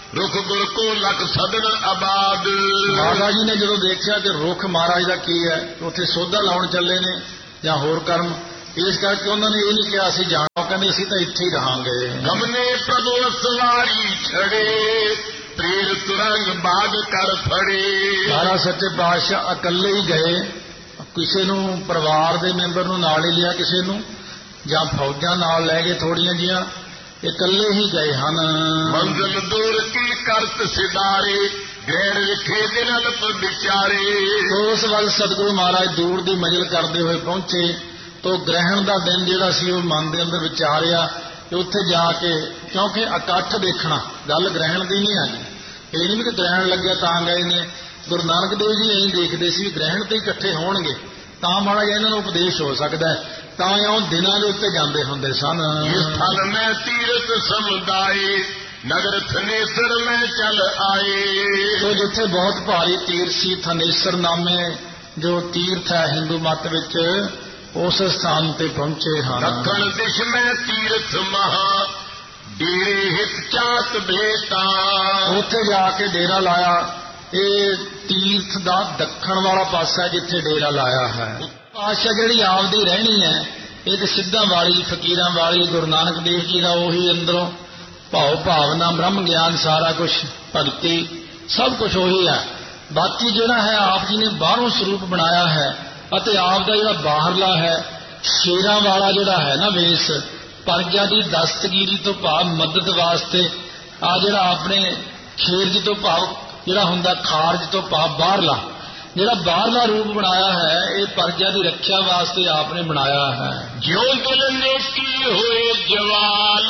ਰੁਖ ਗੁਰ ਕੋ ਲਖ ਸਦਨ ਆਬਾਦ। ਮਹਾਰਾਜ ਜੀ ਨੇ ਜਦੋਂ ਦੇਖਿਆ ਕਿ ਰੁਖ ਮਹਾਰਾਜ ਦਾ ਕੀ ਹੈ, ਉੱਥੇ ਸੋਧਾ ਲਾਉਣ ਚੱਲੇ ਨੇ ਜਾਂ ਹੋਰ ਕਰਮ, ਇਸ ਕਰਕੇ ਉਹਨਾਂ ਨੇ ਇਹ ਨਹੀਂ ਕਿਹਾ ਅਸੀਂ ਜਾਣਾ, ਕਹਿੰਦੇ ਅਸੀਂ ਤਾਂ ਇੱਥੇ ਹੀ ਰਹਾਂਗੇ। ਗਮਨੇ ਪ੍ਰਭੂ ਸਵਾਰੀ ਛੜੇ ਪ੍ਰੇਰ ਤੁਰੰਗ ਬਾਗ ਕਰ ਫੜੇ। ਮਹਾਰਾਜ ਸੱਚੇ ਪਾਤਸ਼ਾਹ ਇਕੱਲੇ ਹੀ ਗਏ, ਕਿਸੇ ਨੂੰ ਪਰਿਵਾਰ ਦੇ ਮੈਂਬਰ ਨੂੰ ਨਾਲ ਹੀ ਲਿਆ, ਕਿਸੇ ਨੂੰ ਜਾਂ ਫੌਜਾਂ ਨਾਲ ਲੈ ਗਏ ਥੋੜੀਆਂ ਜੀਆਂ, ਇਕੱਲੇ ਹੀ ਗਏ ਹਨ। ਮੰਜ਼ਲ ਦੂਰ ਕੀ ਕਰਤ ਸਿਦਾਰੇ ਗੈਰ ਵਿਖੇ ਦਿਨਲ ਪਰ ਵਿਚਾਰੇ। ਉਸ ਵੱਲ ਸਤਿਗੁਰੂ ਮਹਾਰਾਜ ਦੂਰ ਦੀ ਮੰਜ਼ਿਲ ਕਰਦੇ ਹੋਏ ਪਹੁੰਚੇ ਤੋ ਗ੍ਰਹਿਣ ਦਾ ਦਿਨ ਜਿਹੜਾ ਸੀ ਉਹ ਮਨ ਦੇ ਅੰਦਰ ਵਿਚਾਰਿਆ ਕਿ ਉੱਥੇ ਜਾ ਕੇ, ਕਿਉਂਕਿ ਇਕੱਠ ਦੇਖਣਾ ਗੱਲ ਗ੍ਰਹਿਣ ਦੀ ਨਹੀਂ ਆਈ, ਇਹ ਨਹੀਂ ਕਿ ਗ੍ਰਹਿਣ ਲੱਗਿਆ ਤਾਂ ਗਏ ਨੇ। ਗੁਰੂ ਨਾਨਕ ਦੇਵ ਜੀ ਇਹੀ ਦੇਖਦੇ ਸੀ ਵੀ ਗ੍ਰਹਿਣ ਤੇ ਇਕੱਠੇ ਹੋਣਗੇ ਤਾਂ ਮਾੜਾ ਜਿਹਾ ਇਹਨਾਂ ਨੂੰ ਉਪਦੇਸ਼ ਹੋ ਸਕਦਾ, ਤਾਂ ਉਹ ਦਿਨਾਂ ਦੇ ਉੱਤੇ ਜਾਂਦੇ ਹੁੰਦੇ ਸਨ। ਇਸ ਥਲ ਮੈਂ ਤੀਰਥ ਸਮੁਦਾਏ ਨਗਰ ਥਨੇਸਰ ਮੈਂ ਚੱਲ ਆਏ। ਤੋ ਜਿੱਥੇ ਬਹੁਤ ਭਾਰੀ ਤੀਰਥ ਸੀ, ਥਨੇਸਰ ਨਾਮੇ ਜੋ ਤੀਰਥ ਹੈ ਹਿੰਦੂ ਮਤ ਵਿੱਚ, ਉਸ ਸਥਾਨ ਤੇ ਪਹੁੰਚੇ ਹਨ। ਦੱਖਣ ਦਿਸ਼ ਮੈਂ ਤੀਰਥ ਮਹਾ ਡੇਰੇ ਹਿਤ ਚਾਤ ਭੇਟਾ। ਉੱਥੇ ਜਾ ਕੇ ਡੇਰਾ ਲਾਇਆ। ਇਹ ਤੀਰਥ ਦਾ ਦੱਖਣ ਵਾਲਾ ਪਾਸਾ ਜਿੱਥੇ ਡੇਰਾ ਲਾਇਆ ਹੈ। ਪਾਤਸ਼ਾਹ ਜਿਹੜੀ ਆਪਦੀ ਰਹਿਣੀ ਹੈ ਇਹ ਤੇ ਸਿੱਧਾਂ ਵਾਲੀ, ਫਕੀਰਾਂ ਵਾਲੀ, ਗੁਰੂ ਨਾਨਕ ਦੇਵ ਜੀ ਦਾ ਉਹੀ ਅੰਦਰੋਂ ਭਾਵ ਭਾਵਨਾ, ਬ੍ਰਹਮ ਗਿਆਨ, ਸਾਰਾ ਕੁਝ, ਭਗਤੀ, ਸਭ ਕੁਝ ਉਹੀ ਹੈ। ਬਾਕੀ ਜਿਹੜਾ ਹੈ ਆਪ ਜੀ ਨੇ ਬਾਹਰੋਂ ਸਰੂਪ ਬਣਾਇਆ ਹੈ, ਅਤੇ ਆਪ ਦਾ ਜਿਹੜਾ ਬਾਹਰਲਾ ਹੈ ਸ਼ੇਰਾਂ ਵਾਲਾ ਜਿਹੜਾ ਹੈ ਨਾ ਵੇਸ, ਪਰਜਾ ਦੀ ਦਸਤਗੀਰੀ ਤੋਂ ਭਾਵ ਮਦਦ ਵਾਸਤੇ, ਆ ਜਿਹੜਾ ਆਪਣੇ ਖੇਰਜ ਤੋਂ ਭਾਵ ਜਿਹੜਾ ਹੁੰਦਾ ਖਾਰਜ ਤੋਂ ਭਾਵ ਬਾਹਰਲਾ, ਜਿਹੜਾ ਬਾਹਰਲਾ ਰੂਪ ਬਣਾਇਆ ਹੈ ਇਹ ਪਰਜਾ ਦੀ ਰੱਖਿਆ ਵਾਸਤੇ ਆਪ ਨੇ ਬਣਾਇਆ ਹੈ। ਜਿਉ ਦਿਲ ਨੇਕੀ ਹੋਏ ਜਵਾਲ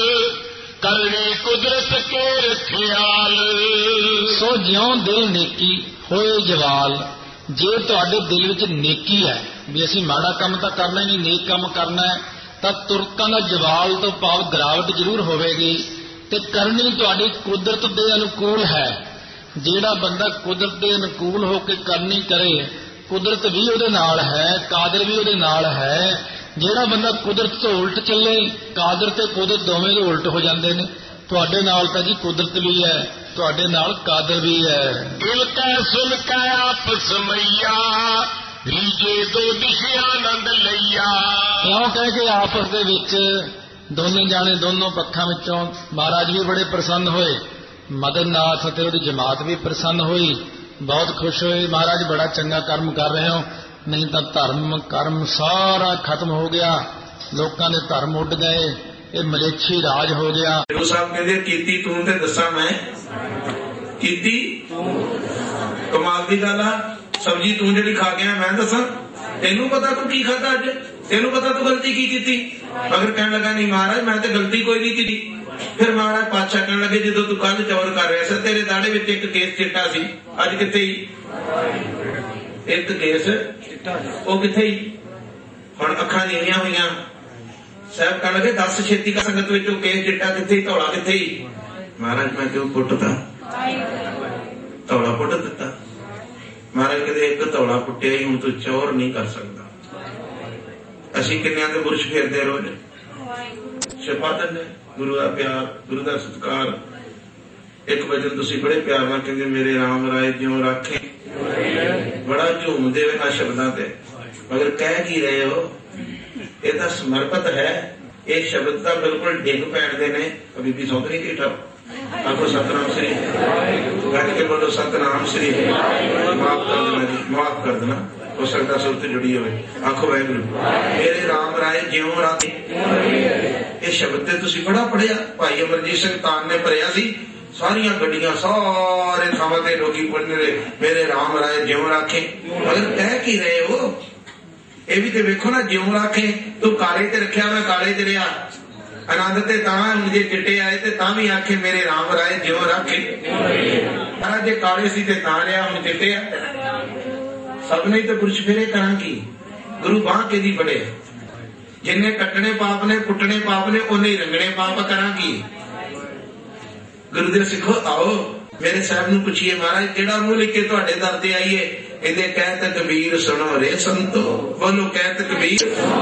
ਕਰਨੀ ਕੁਦਰਤ ਕੇ ਰਖਿਆਲ। ਸੋ ਜਿਉ ਦਿਲ ਨੇਕੀ ਹੋਏ ਜਵਾਲ, ਜੇ ਤੁਹਾਡੇ ਦਿਲ ਵਿੱਚ ਨੇਕੀ ਹੈ ਵੀ ਅਸੀਂ ਮਾੜਾ ਕੰਮ ਤਾਂ ਕਰਨਾ ਹੀ ਨਹੀਂ, ਨੇਕ ਕੰਮ ਕਰਨਾ ਹੈ, ਤਾਂ ਤੁਰਕਾਂ ਦਾ ਜਵਾਲ ਤੋਂ ਭਾਵ ਗਿਰਾਵਟ ਜ਼ਰੂਰ ਹੋਵੇਗੀ, ਤੇ ਕਰਨੀ ਤੁਹਾਡੀ ਕੁਦਰਤ ਦੇ ਅਨੁਕੂਲ ਹੈ। ਜਿਹੜਾ ਬੰਦਾ ਕੁਦਰਤ ਦੇ ਅਨੁਕੂਲ ਹੋ ਕੇ ਕਰਨੀ ਕਰੇ, ਕੁਦਰਤ ਵੀ ਉਹਦੇ ਨਾਲ ਹੈ, ਕਾਦਰ ਵੀ ਉਹਦੇ ਨਾਲ ਹੈ। ਜਿਹੜਾ ਬੰਦਾ ਕੁਦਰਤ ਤੋਂ ਉਲਟ ਚੱਲੇ, ਕਾਦਰ ਤੇ ਕੁਦਰਤ ਦੋਵੇਂ ਦੇ ਉਲਟ ਹੋ ਜਾਂਦੇ ਨੇ। ਤੁਹਾਡੇ ਨਾਲ ਤਾਂ ਜੀ ਕੁਦਰਤ ਵੀ ਹੈ, ਤੁਹਾਡੇ ਨਾਲ ਕਾਦਰ ਵੀ ਹੈ। ਦਿਲ ਕੈ ਸੁਨ ਕੈ ਆਪਸ ਮਈਆ ਰੀਜੇ ਦੋ ਦਿਸ਼ਾ ਆਨੰਦ ਲਈਆ। ਕਿਉਂ ਕਹਿ ਕੇ ਆਪਸ ਦੇ ਵਿੱਚ ਦੋਨੇ ਜਾਣੇ ਦੋਨੋਂ ਪੱਖਾਂ ਵਿੱਚੋਂ ਮਹਾਰਾਜ ਵੀ ਬੜੇ ਪ੍ਰਸੰਨ ਹੋਏ, ਮਦਨ ਨਾਥ ਅਤੇ ਉਹਦੀ ਜਮਾਤ ਵੀ ਪ੍ਰਸੰਨ ਹੋਈ, ਬਹੁਤ ਖੁਸ਼ ਹੋਏ। ਮਹਾਰਾਜ ਬੜਾ ਚੰਗਾ ਕਰਮ ਕਰ ਰਹੇ ਹੋ, ਨਹੀਂ ਤਾਂ ਧਰਮ ਕਰਮ ਸਾਰਾ ਖਤਮ ਹੋ ਗਿਆ, ਲੋਕਾਂ ਦੇ ਧਰਮ ਉੱਡ ਗਏ, ਇਹ ਮਲੇਛੀ ਰਾਜ ਹੋ ਗਿਆ। ਗੁਰੂ ਸਾਹਿਬ ਕਹਿੰਦੇ ਕੀਤੀ ਤੂੰ ਤੇ ਦੱਸਾਂ ਮੈਂ, ਕੀਤੀ ਕਮਾਲ ਦੀ ਗੱਲ ਆ। ਸਬਜ਼ੀ ਤੂੰ ਜਿਹੜੀ ਖਾ ਗਿਆ ਮੈਂ ਦੱਸਾਂ, ਤੈਨੂੰ ਪਤਾ ਤੂੰ ਕੀ ਖਾਧਾ ਅੱਜ, ਤੈਨੂੰ ਪਤਾ ਤੂੰ ਗਲਤੀ ਕੀ ਕੀਤੀ। ਮਗਰ ਕਹਿਣ ਲੱਗਾ ਨਹੀਂ ਮਹਾਰਾਜ ਮੈਂ ਤੇ ਗਲਤੀ ਕੋਈ ਨਹੀਂ ਕੀਤੀ। ਫਿਰ ਮਹਾਰਾਜ ਪਾਤਸ਼ਾਹ ਕਹਿਣ ਲੱਗੇ ਜਦੋਂ ਤੂੰ ਕੱਲ ਚੌਰ ਕਰ ਰਿਹਾ ਸੀ ਤੇਰੇ ਦਾੜੇ ਵਿੱਚ ਇੱਕ ਕੇਸ ਚਿੱਟਾ ਸੀ, ਅੱਜ ਕਿੱਥੇ ਹੀ ਇੱਕ ਕੇਸ ਉਹ ਕਿੱਥੇ ਹੀ। ਹੁਣ ਅੱਖਾਂ ਨੀਵੀਆਂ ਹੋਈਆਂ, ਸਾਹਿਬ ਕਹਿਣ ਲੱਗੇ ਦੱਸ ਛੇਤੀ ਕਰ ਸੰਗਤ ਵਿੱਚ ਉਹ ਕੇਸ ਚਿੱਟਾ ਕਿੱਥੇ, ਧੌਲਾ ਕਿੱਥੇ ਹੀ। ਮਹਾਰਾਜ ਮੈਂ ਕਿਉਂ ਪੁੱਟਦਾ, ਧੌਲਾ ਪੁੱਟ ਦਿੱਤਾ। ਮਹਾਰਾਜ ਕਹਿੰਦੇ ਇੱਕ ਧੌਲਾ ਪੁੱਟਿਆ ਹੀ ਹੁਣ ਤੂੰ ਚੌਰ ਨਹੀਂ ਕਰ ਸਕਦਾ। ਅਸੀਂ ਕਿੰਨਿਆਂ ਦੇ ਬੁਰਸ਼ ਫੇਰਦੇ ਰੋਜ਼, ਛਪਾ ਦਿੰਦੇ ਗੁਰੂ ਦਾ ਪਿਆਰ, ਗੁਰੂ ਦਾ ਸਤਿਕਾਰ। ਇੱਕ ਵਚਨ ਤੁਸੀਂ ਬੜੇ ਪਿਆਰ ਨਾਲ ਕਹਿੰਦੇ ਮੇਰੇ ਰਾਮ ਰਾਏ ਜਿਉਂ ਰਾਖੇ, ਬੜਾ ਝੂਮਦੇ ਹੋਏ ਆ ਸ਼ਬਦਾਂ ਤੇ, ਮਗਰ ਕਹਿ ਕੀ ਰਹੇ ਹੋ, ਇਹ ਤਾਂ ਸਮਰਪਿਤ ਹੈ। ਇਹ ਸ਼ਬਦ ਤਾਂ ਬਿਲਕੁਲ ਡਿੱਗ ਪੈਣਦੇ ਨੇ। ਬੀਬੀ ਸੌਂਦ ਨਹੀਂ ਢੀਠਾ, ਆਖੋ ਸਤਨਾਮ ਸ੍ਰੀ, ਗੱਜ ਕੇ ਬੋਲੋ ਸਤਨਾਮ ਸ੍ਰੀ। ਮਾਫ ਕਰ ਦੇਣਾ ਜੀ, ਮਾਫ ਕਰ ਦੇਣਾ, ਹੋ ਸਕਦਾ ਸੁਰਤ ਜੁੜੀ ਹੋਵੇ। ਆਖੋ ਵਾਹਿਗੁਰੂ ਮੇਰੇ ਰਾਮ ਰਾਏ ਜਿਉਂ ਰਾਖੇ। ਇਹ ਸ਼ਬਦ ਤੇ ਤੁਸੀਂ ਬੜਾ ਪੜਿਆ, ਭਾਈ ਅਮਰਜੀਤ ਸਿੰਘ ਤਾਨ ਨੇ ਭਰਿਆ ਸੀ, ਸਾਰੀਆਂ ਗੱਡੀਆਂ ਸਾਰੇ ਥਾਵਾਂ ਤੇ ਲੋਕੀ ਪੜ੍ਹਦੇ ਨੇ ਮੇਰੇ ਰਾਮ ਰਾਏ ਜਿਉਂ ਰਾਖੇ। ਮਗਰ ਕਹਿ ਕੀ ਰਹੇ ਹੋ, ਇਹ ਵੀ ਤੇ ਵੇਖੋ ਨਾ, ਜਿਉਂ ਰਾਖੇ ਤੂੰ ਕਾਲੇ ਤੇ ਰੱਖਿਆ ਮੈਂ ਕਾਲੇ ਤੇ ਰਿਹਾ, ਆਨੰਦ ਤੇ ਤਾਂ ਜੇ ਚਿੱਟੇ ਆਏ ਤੇ ਤਾਂ ਵੀ ਆਖੇ ਮੇਰੇ ਰਾਮ ਰਾਏ ਜਿਉਂ ਰਾਖੇ। ਪਰ ਜੇ ਕਾਲੇ ਸੀ ਤੇ ਤਾਂ ਰਿਹਾ, ਹੁਣ ਚਿੱਟੇ ਆ। ਸਭ ਨੇ ਤੇ ਬੁਰਸ਼ ਫੇਰੇ ਕਰਾਂ ਕੀ, ਗੁਰੂ ਬਾਂਹ ਕਿਹਦੀ ਬੜੇ, ਜਿੰਨੇ ਕੱਟਣੇ ਪਾਪ ਨੇ ਕੁੱਟਣੇ ਪਾਪ ਨੇ ਉਹਨੇ ਹੀ ਰੰਗਣੇ ਪਾਪ ਕਰਾਂ ਕੀ। ਗੁਰੂ ਦੇ ਸਿੱਖੋ ਆਓ ਮੇਰੇ ਸਾਹਿਬ ਨੂੰ ਪੁੱਛੀਏ ਮਹਾਰਾਜ ਕਿਹੜਾ ਮੂੰਹ ਲਿਖ ਕੇ ਤੁਹਾਡੇ ਦਰ ਤੇ ਆਈਏ। ਇਹਦੇ ਕਹਿਤ ਕਬੀਰ ਸੁਣੋ ਰੇ ਸੰਤੋ, ਬੋਲੋ ਕਹਿਤ ਕਬੀਰ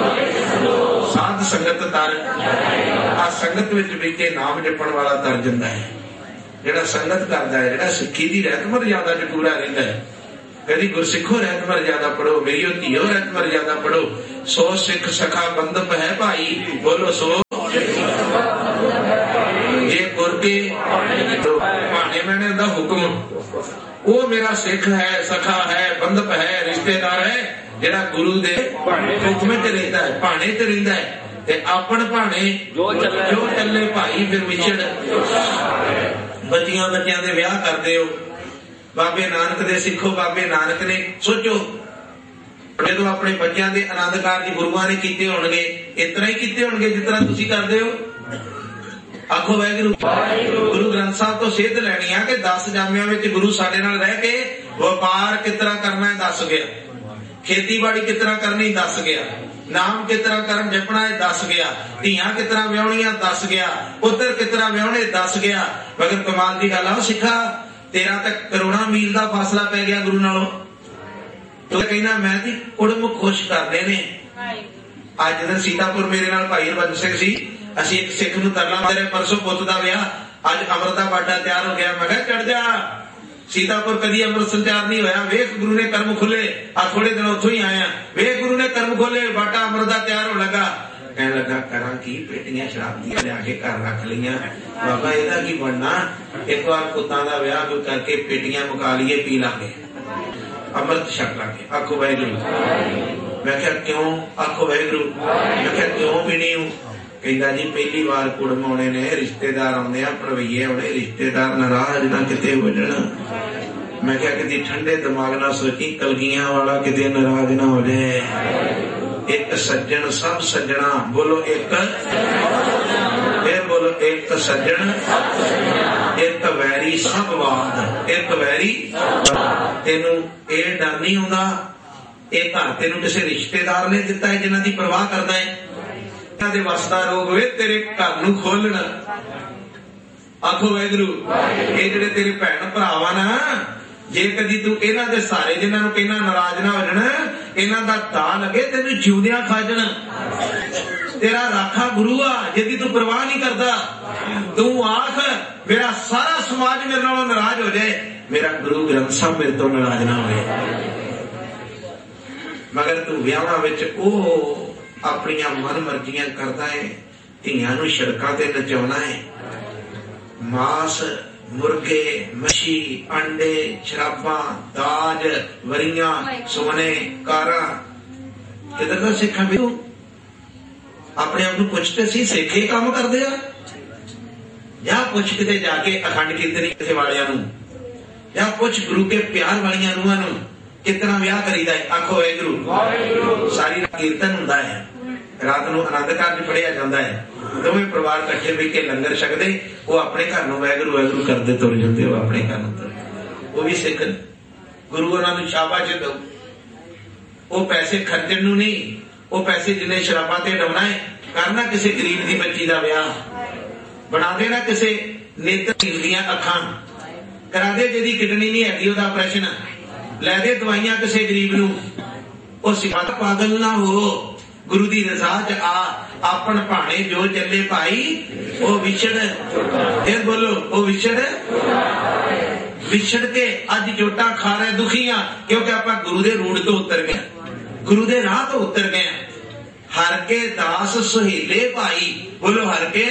ਸਾਧ ਸੰਗਤ ਤਰ। ਆ ਸੰਗਤ ਵਿੱਚ ਬੈਠੇ ਨਾਮ ਜਪਣ ਵਾਲਾ ਤਰ ਜਾਂਦਾ ਹੈ। ਜਿਹੜਾ ਸੰਗਤ ਕਰਦਾ ਹੈ, ਜਿਹੜਾ ਸਿੱਖੀ ਦੀ ਰਹਿਤ ਮਰਜ਼ਾਦਾ ਚ ਪੂਰਾ ਰਹਿੰਦਾ ਹੈ। ਕਦੀ ਗੁਰਸਿੱਖੋ ਰਹਿਤ ਮਰਜ਼ਾਦਾ ਪੜੋ, ਮੇਰੀ ਉਹ ਧੀਓ ਰਹਿਤ ਮਰਜ਼ਾਦਾ ਪੜੋ। ਸੋ ਸਿੱਖ ਸਖਾ ਬੰਧਪ ਹੈ ਭਾਈ, ਬੋਲੋ ਸੋ ਜੇ ਗੁਰ ਕੇ ਭਾਣੇ ਮੈਨੇ ਦਾ ਹੁਕਮ, ਉਹ ਮੇਰਾ ਸਿੱਖ ਹੈ, ਸਖਾ ਹੈ, ਬੰਧਪ ਹੈ, ਰਿਸ਼ਤੇਦਾਰ ਹੈ, ਜਿਹੜਾ ਗੁਰੂ ਦੇ ਹੁਕਮ ਤੇ ਰਹਿੰਦਾ ਹੈ, ਭਾਣੇ ਤੇ ਰਹਿੰਦਾ ਹੈ। ਤੇ ਆਪਣ ਭਾਣੇ ਜੋ ਚੱਲੇ ਭਾਈ ਫਿਰ ਵਿਛੜ। ਬੱਚਿਆਂ ਦੇ ਵਿਆਹ ਕਰਦੇ ਹੋ, ਬਾਬੇ ਨਾਨਕ ਦੇ ਸਿੱਖੋ। ਬਾਬੇ ਨਾਨਕ ਨੇ ਸੋਚੋ ਜਦੋਂ ਆਪਣੇ ਬੱਚਿਆਂ ਦੇ ਆਨੰਦ ਕਾਰਜ ਗੁਰੂਆਂ ਨੇ ਕੀਤੇ ਹੋਣਗੇ, ਇਸ ਤਰ੍ਹਾਂ ਹੀ ਕੀਤੇ ਹੋਣਗੇ ਜਿਸ ਤਰ੍ਹਾਂ ਤੁਸੀਂ ਕਰਦੇ ਹੋ। ਆਖੋ ਵਾਹਿਗੁਰੂ। ਗੁਰੂ ਗ੍ਰੰਥ ਸਾਹਿਬ ਤੋਂ ਸਿੱਧ ਲੈਣੀ ਆ ਕਿ 10 ਜਾਮਿਆਂ ਵਿੱਚ ਗੁਰੂ ਸਾਡੇ ਨਾਲ ਰਹਿ ਕੇ ਵਪਾਰ ਕਿਸ ਤਰ੍ਹਾਂ ਕਰਨਾ ਹੈ ਦੱਸ ਗਿਆ, ਖੇਤੀਬਾੜੀ ਕਿਸ ਤਰ੍ਹਾਂ ਕਰਨੀ ਦੱਸ ਗਿਆ, ਨਾਮ ਕਿਸ ਤਰ੍ਹਾਂ ਕਰਮ ਜਪਣਾ ਹੈ ਦੱਸ ਗਿਆ, ਧੀਆਂ ਕਿਸ ਤਰ੍ਹਾਂ ਵਿਆਹੁਣੀਆਂ ਦੱਸ ਗਿਆ, ਪੁੱਤਰ ਕਿਸ ਤਰ੍ਹਾਂ ਵਿਆਹੁਣੇ ਦੱਸ ਗਿਆ। ਮਗਰ ਕਮਾਲ ਦੀ ਗੱਲ ਆ ਸਿੱਖਾ, ਤੇਰਾ ਤਾਂ ਕਰੋੜਾਂ ਮੀਲ ਦਾ ਫਾਸਲਾ ਪੈ ਗਿਆ ਗੁਰੂ ਨਾਲੋਂ। ਤੂੰ ਕਹਿੰਦਾ ਮੈਂ ਦੀ ਕੁੜਮ ਖੁਸ਼ ਕਰਦੇ ਨੇ। ਅੱਜ ਦਿਨ ਸੀਤਾਪੁਰ ਮੇਰੇ ਨਾਲ ਭਾਈ ਹਰਬੰਸ ਸਿੰਘ ਸੀ, ਅਸੀਂ ਇੱਕ ਸਿੱਖ ਨੂੰ ਤਰਲਾ ਮਾਰਿਆ, ਪਰਸੋਂ ਪੁੱਤ ਦਾ ਵਿਆਹ, ਅੱਜ ਅੰਮ੍ਰਿਤ ਦਾ ਬਾਟਾ ਤਿਆਰ ਹੋ ਗਿਆ। ਮੈਂ ਕਿਹਾ ਚੜ ਜਾ, ਸੀਤਾਪੁਰ ਕਦੀ ਅੰਮ੍ਰਿਤ ਸੰਚਾਰ ਨਹੀਂ ਹੋਇਆ, ਵੇਖ ਗੁਰੂ ਨੇ ਕਰਮ ਖੁੱਲੇ। ਆ ਥੋੜੇ ਦਿਨ ਉੱਥੋਂ ਹੀ ਆਇਆ, ਵੇਖ ਗੁਰੂ ਨੇ ਕਰਮ ਖੋਲੇ, ਬਾਟਾ ਅੰਮ੍ਰਿਤ ਦਾ ਤਿਆਰ ਹੋਣ ਲੱਗਾ। ਕਹਿਣ ਲੱਗਾ ਕਰਾਂ ਕੀ, ਪੇਟੀਆਂ ਸ਼ਰਾਬ ਦੀਆਂ ਲਿਆ ਕੇ ਘਰ ਰੱਖ ਲਈਆਂ, ਬਾਬਾ ਇਹਦਾ ਕੀ ਬਣਨਾ, ਇੱਕ ਵਾਰ ਪੁੱਤਾਂ ਦਾ ਵਿਆਹ ਕੋਈ ਕਰਕੇ ਪੇਟੀਆਂ ਮੁਕਾ ਲਈਏ, ਪੀ ਲਾਂਗੇ, ਅੰਮ੍ਰਿਤ ਛਕ ਲਾਂਗੇ। ਆਖੋ ਵਾਹਿਗੁਰੂ। ਮੈਂ ਕਿਹਾ ਕਿਉਂ? ਆਖੋ ਵਾਹਿਗੁਰੂ। ਮੈਂ ਕਿਹਾ ਕਿਉਂ ਪੀਣੀ ਹੂੰ? ਕਹਿੰਦਾ ਜੀ ਪਹਿਲੀ ਵਾਰ ਕੁੜਮ ਆਉਣੇ ਨੇ, ਰਿਸ਼ਤੇਦਾਰ ਆਉਂਦੇ ਆ, ਭਣਵਈਏ ਆਉਣੇ, ਰਿਸ਼ਤੇਦਾਰ ਨਾਰਾਜ਼ ਨਾ ਕਿਤੇ ਹੋ ਜਾਣ। ਮੈਂ ਕਿਹਾ ਕਿਤੇ ਠੰਡੇ ਦਿਮਾਗ ਨਾਲ ਸੋਚੀ, ਕਲਗੀਆਂ ਵਾਲਾ ਕਿਤੇ ਨਾਰਾਜ਼ ਨਾ ਹੋ ਜਾਏ। ਇੱਕ ਸੱਜਣ ਸਭ ਸੱਜਣਾ, ਬੋਲੋ ਇੱਕ, ਫਿਰ ਬੋਲੋ ਇੱਕ ਸੱਜਣ, ਇੱਕ ਵੈਰੀ ਸਭ ਵਾਦ, ਇੱਕ ਵੈਰੀ। ਤੈਨੂੰ ਇਹ ਡਰ ਨਹੀਂ ਹੁੰਦਾ, ਇਹ ਘਰ ਤੈਨੂੰ ਕਿਸੇ ਰਿਸ਼ਤੇਦਾਰ ਨੇ ਦਿੱਤਾ ਹੈ ਜਿਹਨਾਂ ਦੀ ਪਰਵਾਹ ਕਰਦਾ ਹੈ। ਇਹਨਾਂ ਦੇ ਵਸ ਦਾ ਰੋਗ ਵੇ ਤੇਰੇ ਘਰ ਨੂੰ ਖੋਲਣਾ। ਆਖੋ ਵਾਹਿਗੁਰੂ। ਇਹ ਜਿਹੜੇ ਤੇਰੇ ਭੈਣ ਭਰਾਵਾਂ ਨਾ, ਜੇ ਕਦੀ ਤੂੰ ਇਹਨਾਂ ਦੇ ਸਾਰੇ ਜਿਹਨਾਂ ਨੂੰ ਕਹਿੰਦਾ ਨਾਰਾਜ਼ ਨਾ ਹੋ ਜਾਣ, ਇਹਨਾਂ ਦਾ ਦਾ ਲੱਗੇ ਤੈਨੂੰ ਜਿਉਂਦਿਆਂ ਖਾ ਜਾਣ। ਤੇਰਾ ਰਾਖਾ ਗੁਰੂ ਆ ਜਿਹਦੀ ਤੂੰ ਪਰਵਾਹ ਨਹੀਂ ਕਰਦਾ। ਤੂੰ ਆਖ ਮੇਰਾ ਸਾਰਾ ਸਮਾਜ ਮੇਰੇ ਨਾਲੋਂ ਨਾਰਾਜ਼ ਹੋ ਜਾਏ, ਮੇਰਾ ਗੁਰੂ ਗ੍ਰੰਥ ਸਾਹਿਬ ਮੇਰੇ ਤੋਂ ਨਾਰਾਜ਼ ਨਾ ਹੋਵੇ। ਮਗਰ ਤੂੰ ਵਿਆਹਾਂ ਵਿੱਚ ਉਹ ਆਪਣੀਆਂ ਮਨ ਮਰਜ਼ੀਆਂ ਕਰਦਾ ਹੈ, ਧੀਆਂ ਨੂੰ ਸੜਕਾਂ ਤੇ ਨਚਾਉਣਾ ਹੈ, ਮਾਸ, ਮੁਰਗੇ, ਮੱਛੀ, ਅੰਡੇ, ਸ਼ਰਾਬਾਂ, ਦਾਜ, ਵਰੀਆਂ, ਸੋਨੇ, ਕਾਰਾਂ। ਕਿਧਰ ਦਾ ਸਿੱਖਾਂ ਵੀ ਆਪਣੇ ਆਪ ਨੂੰ ਪੁੱਛਦੇ ਸੀ, ਸਿੱਖੇ ਕੰਮ ਕਰਦੇ ਆ ਜਾਂ ਪੁੱਛ ਕਿਤੇ ਜਾ ਕੇ ਅਖੰਡ ਕੀਰਤਨੀ ਕਿਸੇ ਵਾਲਿਆਂ ਨੂੰ, ਜਾਂ ਪੁੱਛ ਗੁਰੂ ਕੇ ਪਿਆਰ ਵਾਲੀਆਂ ਨੂੰਹਾਂ ਨੂੰ ਕਿਤਨਾ ਵਿਆਹ ਕਰੀਦਾ ਹੈ। ਆਖੋ ਵਾਹਿਗੁਰੂ। ਸਾਰੀ ਰਾਤ ਕੀਰਤਨ ਹੁੰਦਾ ਹੈ, ਰਾਤ ਨੂੰ ਆਨੰਦ ਕਾਰਜ ਪੜਿਆ ਜਾਂਦਾ ਹੈ, ਦੋਵੇਂ ਪਰਿਵਾਰ ਇਕੱਠੇ ਬਹਿ ਕੇ ਲੰਗਰ ਛਕਦੇ, ਉਹ ਆਪਣੇ ਘਰ ਨੂੰ ਵਾਹਿਗੁਰੂ ਵਾਹਿਗੁਰੂ ਕਰਦੇ ਤੁਰ ਜਾਂਦੇ, ਉਹ ਆਪਣੇ ਘਰ ਨੂੰ ਤੁਰ। ਉਹ ਵੀ ਸਿੱਖ ਗੁਰੂ ਉਹਨਾਂ ਨੂੰ ਸ਼ਾਬਾਸ਼ ਦਿਓ। ਉਹ ਪੈਸੇ ਖਰਚਣ ਨੂੰ ਨਹੀਂ, ਉਹ ਪੈਸੇ ਜਿੰਨੇ ਸ਼ਰਾਬਾਂ ਤੇ ਡਾਉਣਾ ਹੈ, ਕਰਨਾ ਕਿਸੇ ਗਰੀਬ ਦੀ ਬੱਚੀ ਦਾ ਵਿਆਹ, ਬਣਾ ਦੇਣਾ ਕਿਸੇ ਨੇਤਰ ਦੀਆਂ ਅੱਖਾਂ, ਕਰਾ ਦੇ ਜਿਹਦੀ ਕਿਡਨੀ ਨਹੀਂ ਹੈਗੀ ਉਹਦਾ ਆਪਰੇਸ਼ਨ, ਲੈ ਦੇ ਦਵਾਈਆਂ ਕਿਸੇ ਗਰੀਬ ਨੂੰ। ਉਹ ਸਿਖਾਤ ਪਾਗਲ ਨਾ ਹੋ, ਗੁਰੂ ਦੀ ਰਜ਼ਾ ਚ ਆ, ਆਪਣ ਭਾਣੇ ਜੋ ਚੱਲੇ ਭਾਈ ਉਹ ਵਿਛੜ। ਫਿਰ ਬੋਲੋ ਉਹ ਵਿਛੜ। ਵਿਛੜ ਕੇ ਅੱਜ ਜੋਟਾਂ ਖਾ ਰਹੇ ਦੁਖੀਆਂ, ਕਿਉਂਕਿ ਆਪਾਂ ਗੁਰੂ ਦੇ ਰੂੜ ਤੋਂ ਉਤਰ ਗਏ, ਗੁਰੂ ਦੇ ਰਾਹ ਤੋਂ ਉਤਰ ਗਏ। ਹਰ ਕੇ ਦਾਸ ਸੁਹੇਲੇ ਭਾਈ, ਬੋਲੋ ਹਰ ਕੇ।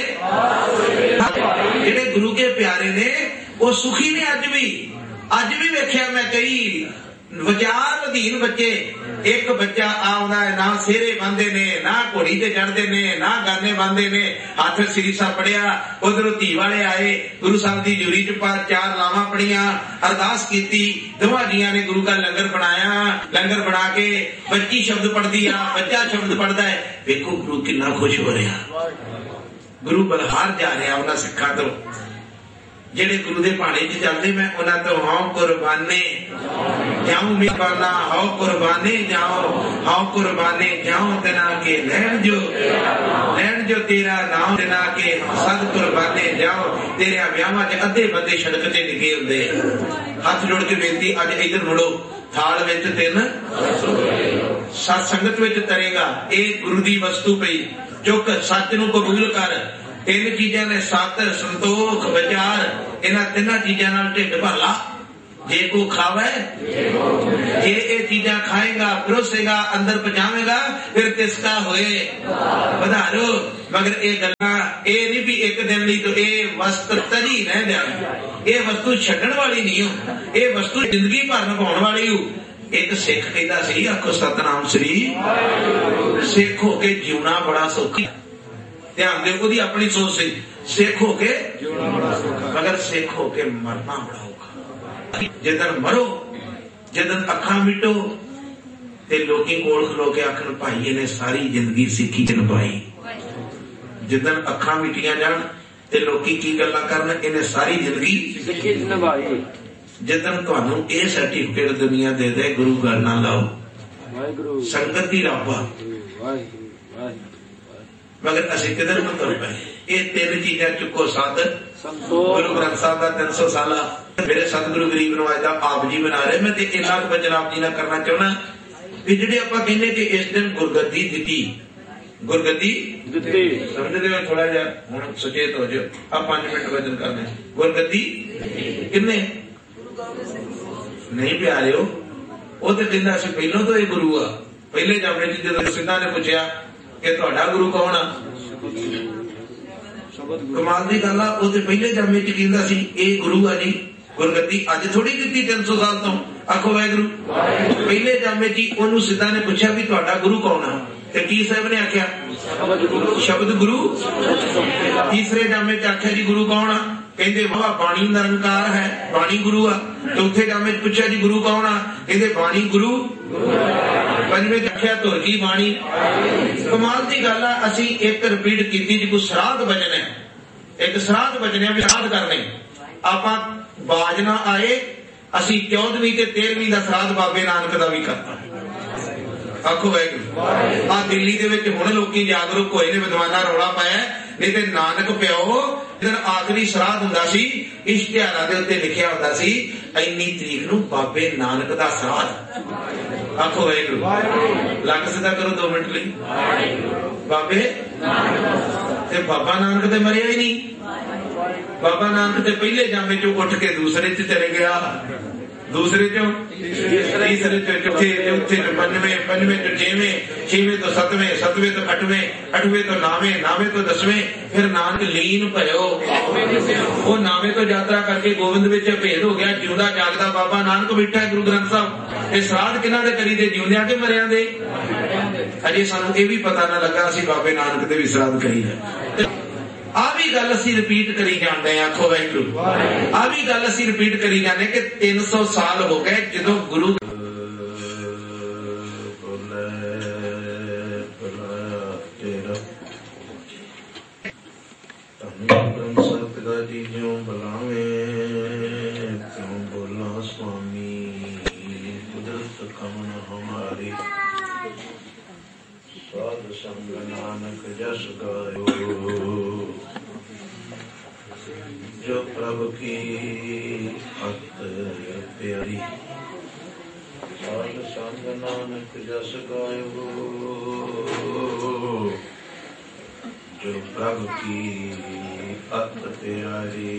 ਜਿਹੜੇ ਗੁਰੂ ਕੇ ਪਿਆਰੇ ਨੇ ਉਹ ਸੁਖੀ ਨੇ। ਅੱਜ ਵੀ ਵੇਖਿਆ ਮੈਂ ਕਈ ਵਿਚਾਰ ਅਧੀਨ ਬੱਚੇ, ਇੱਕ ਬੱਚਾ ਆਉਂਦਾ ਹੈ, ਨਾ ਸਿਹਰੇ ਬੰਨਦੇ ਨੇ, ਨਾ ਘੋੜੀ ਤੇ ਚੜਦੇ ਨੇ, ਨਾ ਗਾਨੇ ਬੰਨਦੇ ਨੇ, ਹੱਥ ਸ੍ਰੀ ਸਾਹਿਬ ਪੜਿਆ। ਉਧਰੋਂ ਧੀ ਵਾਲੇ ਆਏ, ਗੁਰੂ ਸਾਹਿਬ ਦੀ ਜੂਰੀ ਚ 4 ਲਾਵਾਂ ਪੜੀਆਂ, ਅਰਦਾਸ ਕੀਤੀ, ਦੋਵਾਂ ਜੀਆਂ ਨੇ ਗੁਰੂ ਦਾ ਲੰਗਰ ਬਣਾਇਆ। ਲੰਗਰ ਬਣਾ ਕੇ ਬੱਚੀ ਸ਼ਬਦ ਪੜਦੀ ਆ, ਬੱਚਾ ਸ਼ਬਦ ਪੜਦਾ ਹੈ। ਵੇਖੋ ਗੁਰੂ ਕਿੰਨਾ ਖੁਸ਼ ਹੋ ਰਿਹਾ, ਗੁਰੂ ਬਲਹਾਰ ਜਾ ਰਿਹਾ ਉਹਨਾਂ ਸਿੱਖਾਂ ਤੋਂ ਜਿਹੜੇ ਗੁਰੂ ਦੇ ਭਾਣੇ ਚ ਚੱਲਦੇ। ਮੈਂ ਉਹਨਾਂ ਤੋਂ ਹਾਂ ਕੁਰਬਾਨੇ ਜਾਉ ਮੇਵਾਨਾ, ਹਾਉ ਕੁਰਬਾਨੇ ਜਾਓ, ਹਾਉ ਕੁਰਬਾਨੇ ਜਾਓ ਦਿਨਾ ਕੇ ਲੈਣ ਜੋ ਤੇਰਾ ਨਾਮ ਦਿਨਾ ਕੇ ਸਦ ਕੁਰਬਾਨੇ ਜਾਓ। ਤੇਰੇ ਵਿਆਹਾਂ ਚ ਅੱਧੇ ਬੰਦੇ ਸੜਕ ਤੇ ਡਿੱਗੇ ਹੁੰਦੇ। ਹੱਥ ਜੋੜ ਕੇ ਬੇਨਤੀ, ਅੱਜ ਇੱਧਰ ਮੁੜੋ, ਥਾਲ ਵਿੱਚ 3 ਸਤ ਸੰਗਤ ਵਿੱਚ ਤਰੇਗਾ। ਇਹ ਗੁਰੂ ਦੀ ਵਸਤੂ ਪਈ, ਚੁੱਕ, ਸੱਚ ਨੂੰ ਕਬੂਲ ਕਰ। 3 ਚੀਜ਼ਾਂ ਨੇ, ਸਤ, ਸੰਤੋਖ, ਵਿਚਾਰ। इन्हां तिन्हां चीजां नाल ढिड भर ला। जे को खावे, जे ये चीजा खाएगा, परोसेगा, अंदर पहुंचावेगा, फिर तिसका होए बधारो। मगर ये गल्लां ये नहीं भी एक दिन ली, तो ये वस्तु तजी रह जाए, ये वस्तु छड्डण वाली नहीं हो, ये वस्तु जिंदगी भर निभाउण वाली हो। एक सिख कहता सी, आखो सतनाम श्री, सिख होके जीवना बड़ा सौखा। ध्यान दे, ओदी अपनी सोच सी, सिख होके जीवना बड़ा सौखा, मगर सिख होके मरना बड़ा औखा। जिदन मरो, जिदन अखां मिटो, ते लोकी कोल खलो के आखन भाई इन्हें सारी जिंदगी सिक्खी च निभाई। जिदन अखां मिटियां जान ते लोकी की गल्लां करन, इन्हें सारी जिंदगी सिक्खी च निभाई। जिदन तुहानू ये सर्टिफिकेट दुनिया दे दे, गुरु घर ना लाओ, संगत ही रब आ, मगर असीं किधर नूं तुर पए। ये तीन चीजां चुको सत गुरु ग्रंथ साहब का 300 साला मेरे सतगुरु गरीब नवाज का आप जी बना रहे। मैं तो इन्ना वचन आप जी ना करना चाहना भी जिहड़े आपां कहने कि इस दिन गुरगद्दी दिती, गुरगद्दी दिती समझदे हो? थोड़ा जिहा हुण सचेत हो जाओ, आप 5 मिनट वचन करने। गुरगद्दी किन्ने नहीं प्यारे हो, वो तो कहंदा सी पहलों तो ये गुरु आ। पहले जामे जी जदों सिद्धां ने पूछया कि तुहाडा गुरु कौन आ, कमाल की गल आ, वो तो पहले जामे च कहंदा सी ये गुरु आ जी। गुरगद्दी अज थोड़ी दी 300 साल तो, आखो वाहिगुरू। पहले जामे जी ओनू सिद्धा ने पूछा भी तुहाडा गुरु कौन आ, ते की साहब ने आख्या शब्द गुरु। तीसरे जामे च आख्या जी गुरु कौन आ, कहंदे वाह बाणी निरंकार है, बाणी गुरु आ। चौथे जामे च पूछा जी गुरु कौन आ, कहंदे बाणी गुरु। पंजवें च आख्या तुर की बाणी। कमाल की गल आ, असीं एक रिपीट कीती जी, कोई श्राद्ध वचन है, एक श्राद्ध वचन है, श्राद्ध करने आपां बाज ना आए। असीं 14वीं ते 13वीं का श्राद्ध बाबे नानक का भी करता। आखो वाहिगुरू। आ दिल्ली दे विच हुण लोकी जागरूक होए ने, विद्वानां रौला पाया, नहीं ते नानक प्यो जिदन आखिरी श्राद्ध हुंदा सी, इश्तिहारां दे उत्ते लिखिया हुंदा सी इन्नी तरीक नूं बाबे नानक दा श्राद्ध। आखो वाहिगुरू। लग सीधा करो 2 मिनट लई। बाबे ते बाबा नानक ते मरिया ही नहीं। बाबा नानक ते पहले जामे चो उठ के दूसरे च चले गया, दूसरे चो तीसरे चो चौथे, चौथे तो पंजवें तो छेवें तो सतवें तो अठवें तो नावें तो 10वें, फिर नानक लीन भयो। वो नावें तो यात्रा करके गोविंद विच भेद हो गया। जिंदा जागदा बाबा नानक बैठा है गुरु ग्रंथ साहब। ये श्राद्ध किन्हां दे करी दे, जिउंदियां के मरियां दे? अजे सानू ये भी पता ना लगा असीं बाबे नानक दे भी श्राद्ध करी है। आ भी गल असीं रिपीट करी जाते हैं। आखो वाहिगुरू। आ भी गल असीं रिपीट करी जाते कि 300 साल हो गए जदों गुरु पिताजी ज्यों बुलावे त्यों बोला स्वामी, कुदरत कमन हमारी, साध संग नानक जस गायो, जो प्रभु की अत प्यारी, साध संग नानक जस गायो, जो प्रभु की अत प्यारी।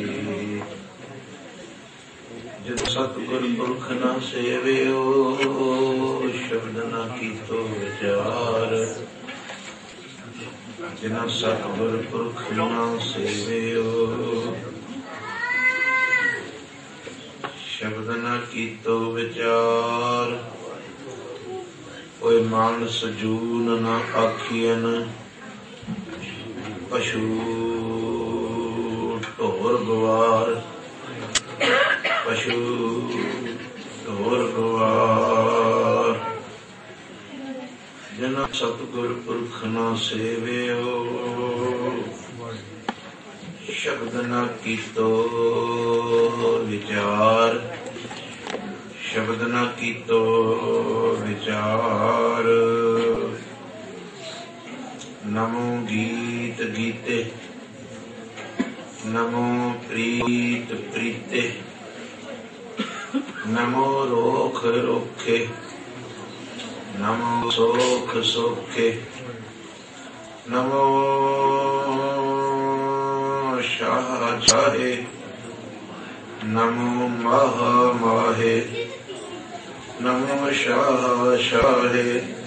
जिन सतगुर पुरख न सेवियो, शब्द न कीतो विचार, जिन सतगुर पुरख न सेवियो, शब्द न कीतो विचार, कोई मानस जून न आखियन, पशु ढोर गवार, पशु ढोर गवार, जिन सतगुर पुरख न सेवियो, शब्द न कीतो विचार, शब्द न कीतो विचार। नमो गीत गीते, नमो प्रीत प्रीते, नमो रोख रोखे, नमो सोख सोखे, नमो शाह चाहे, ਨਮੋ ਮਹਾ ਮਾਹੇ, ਨਮੋ ਸ਼ਾਹ ਸ਼ਾਹੇ।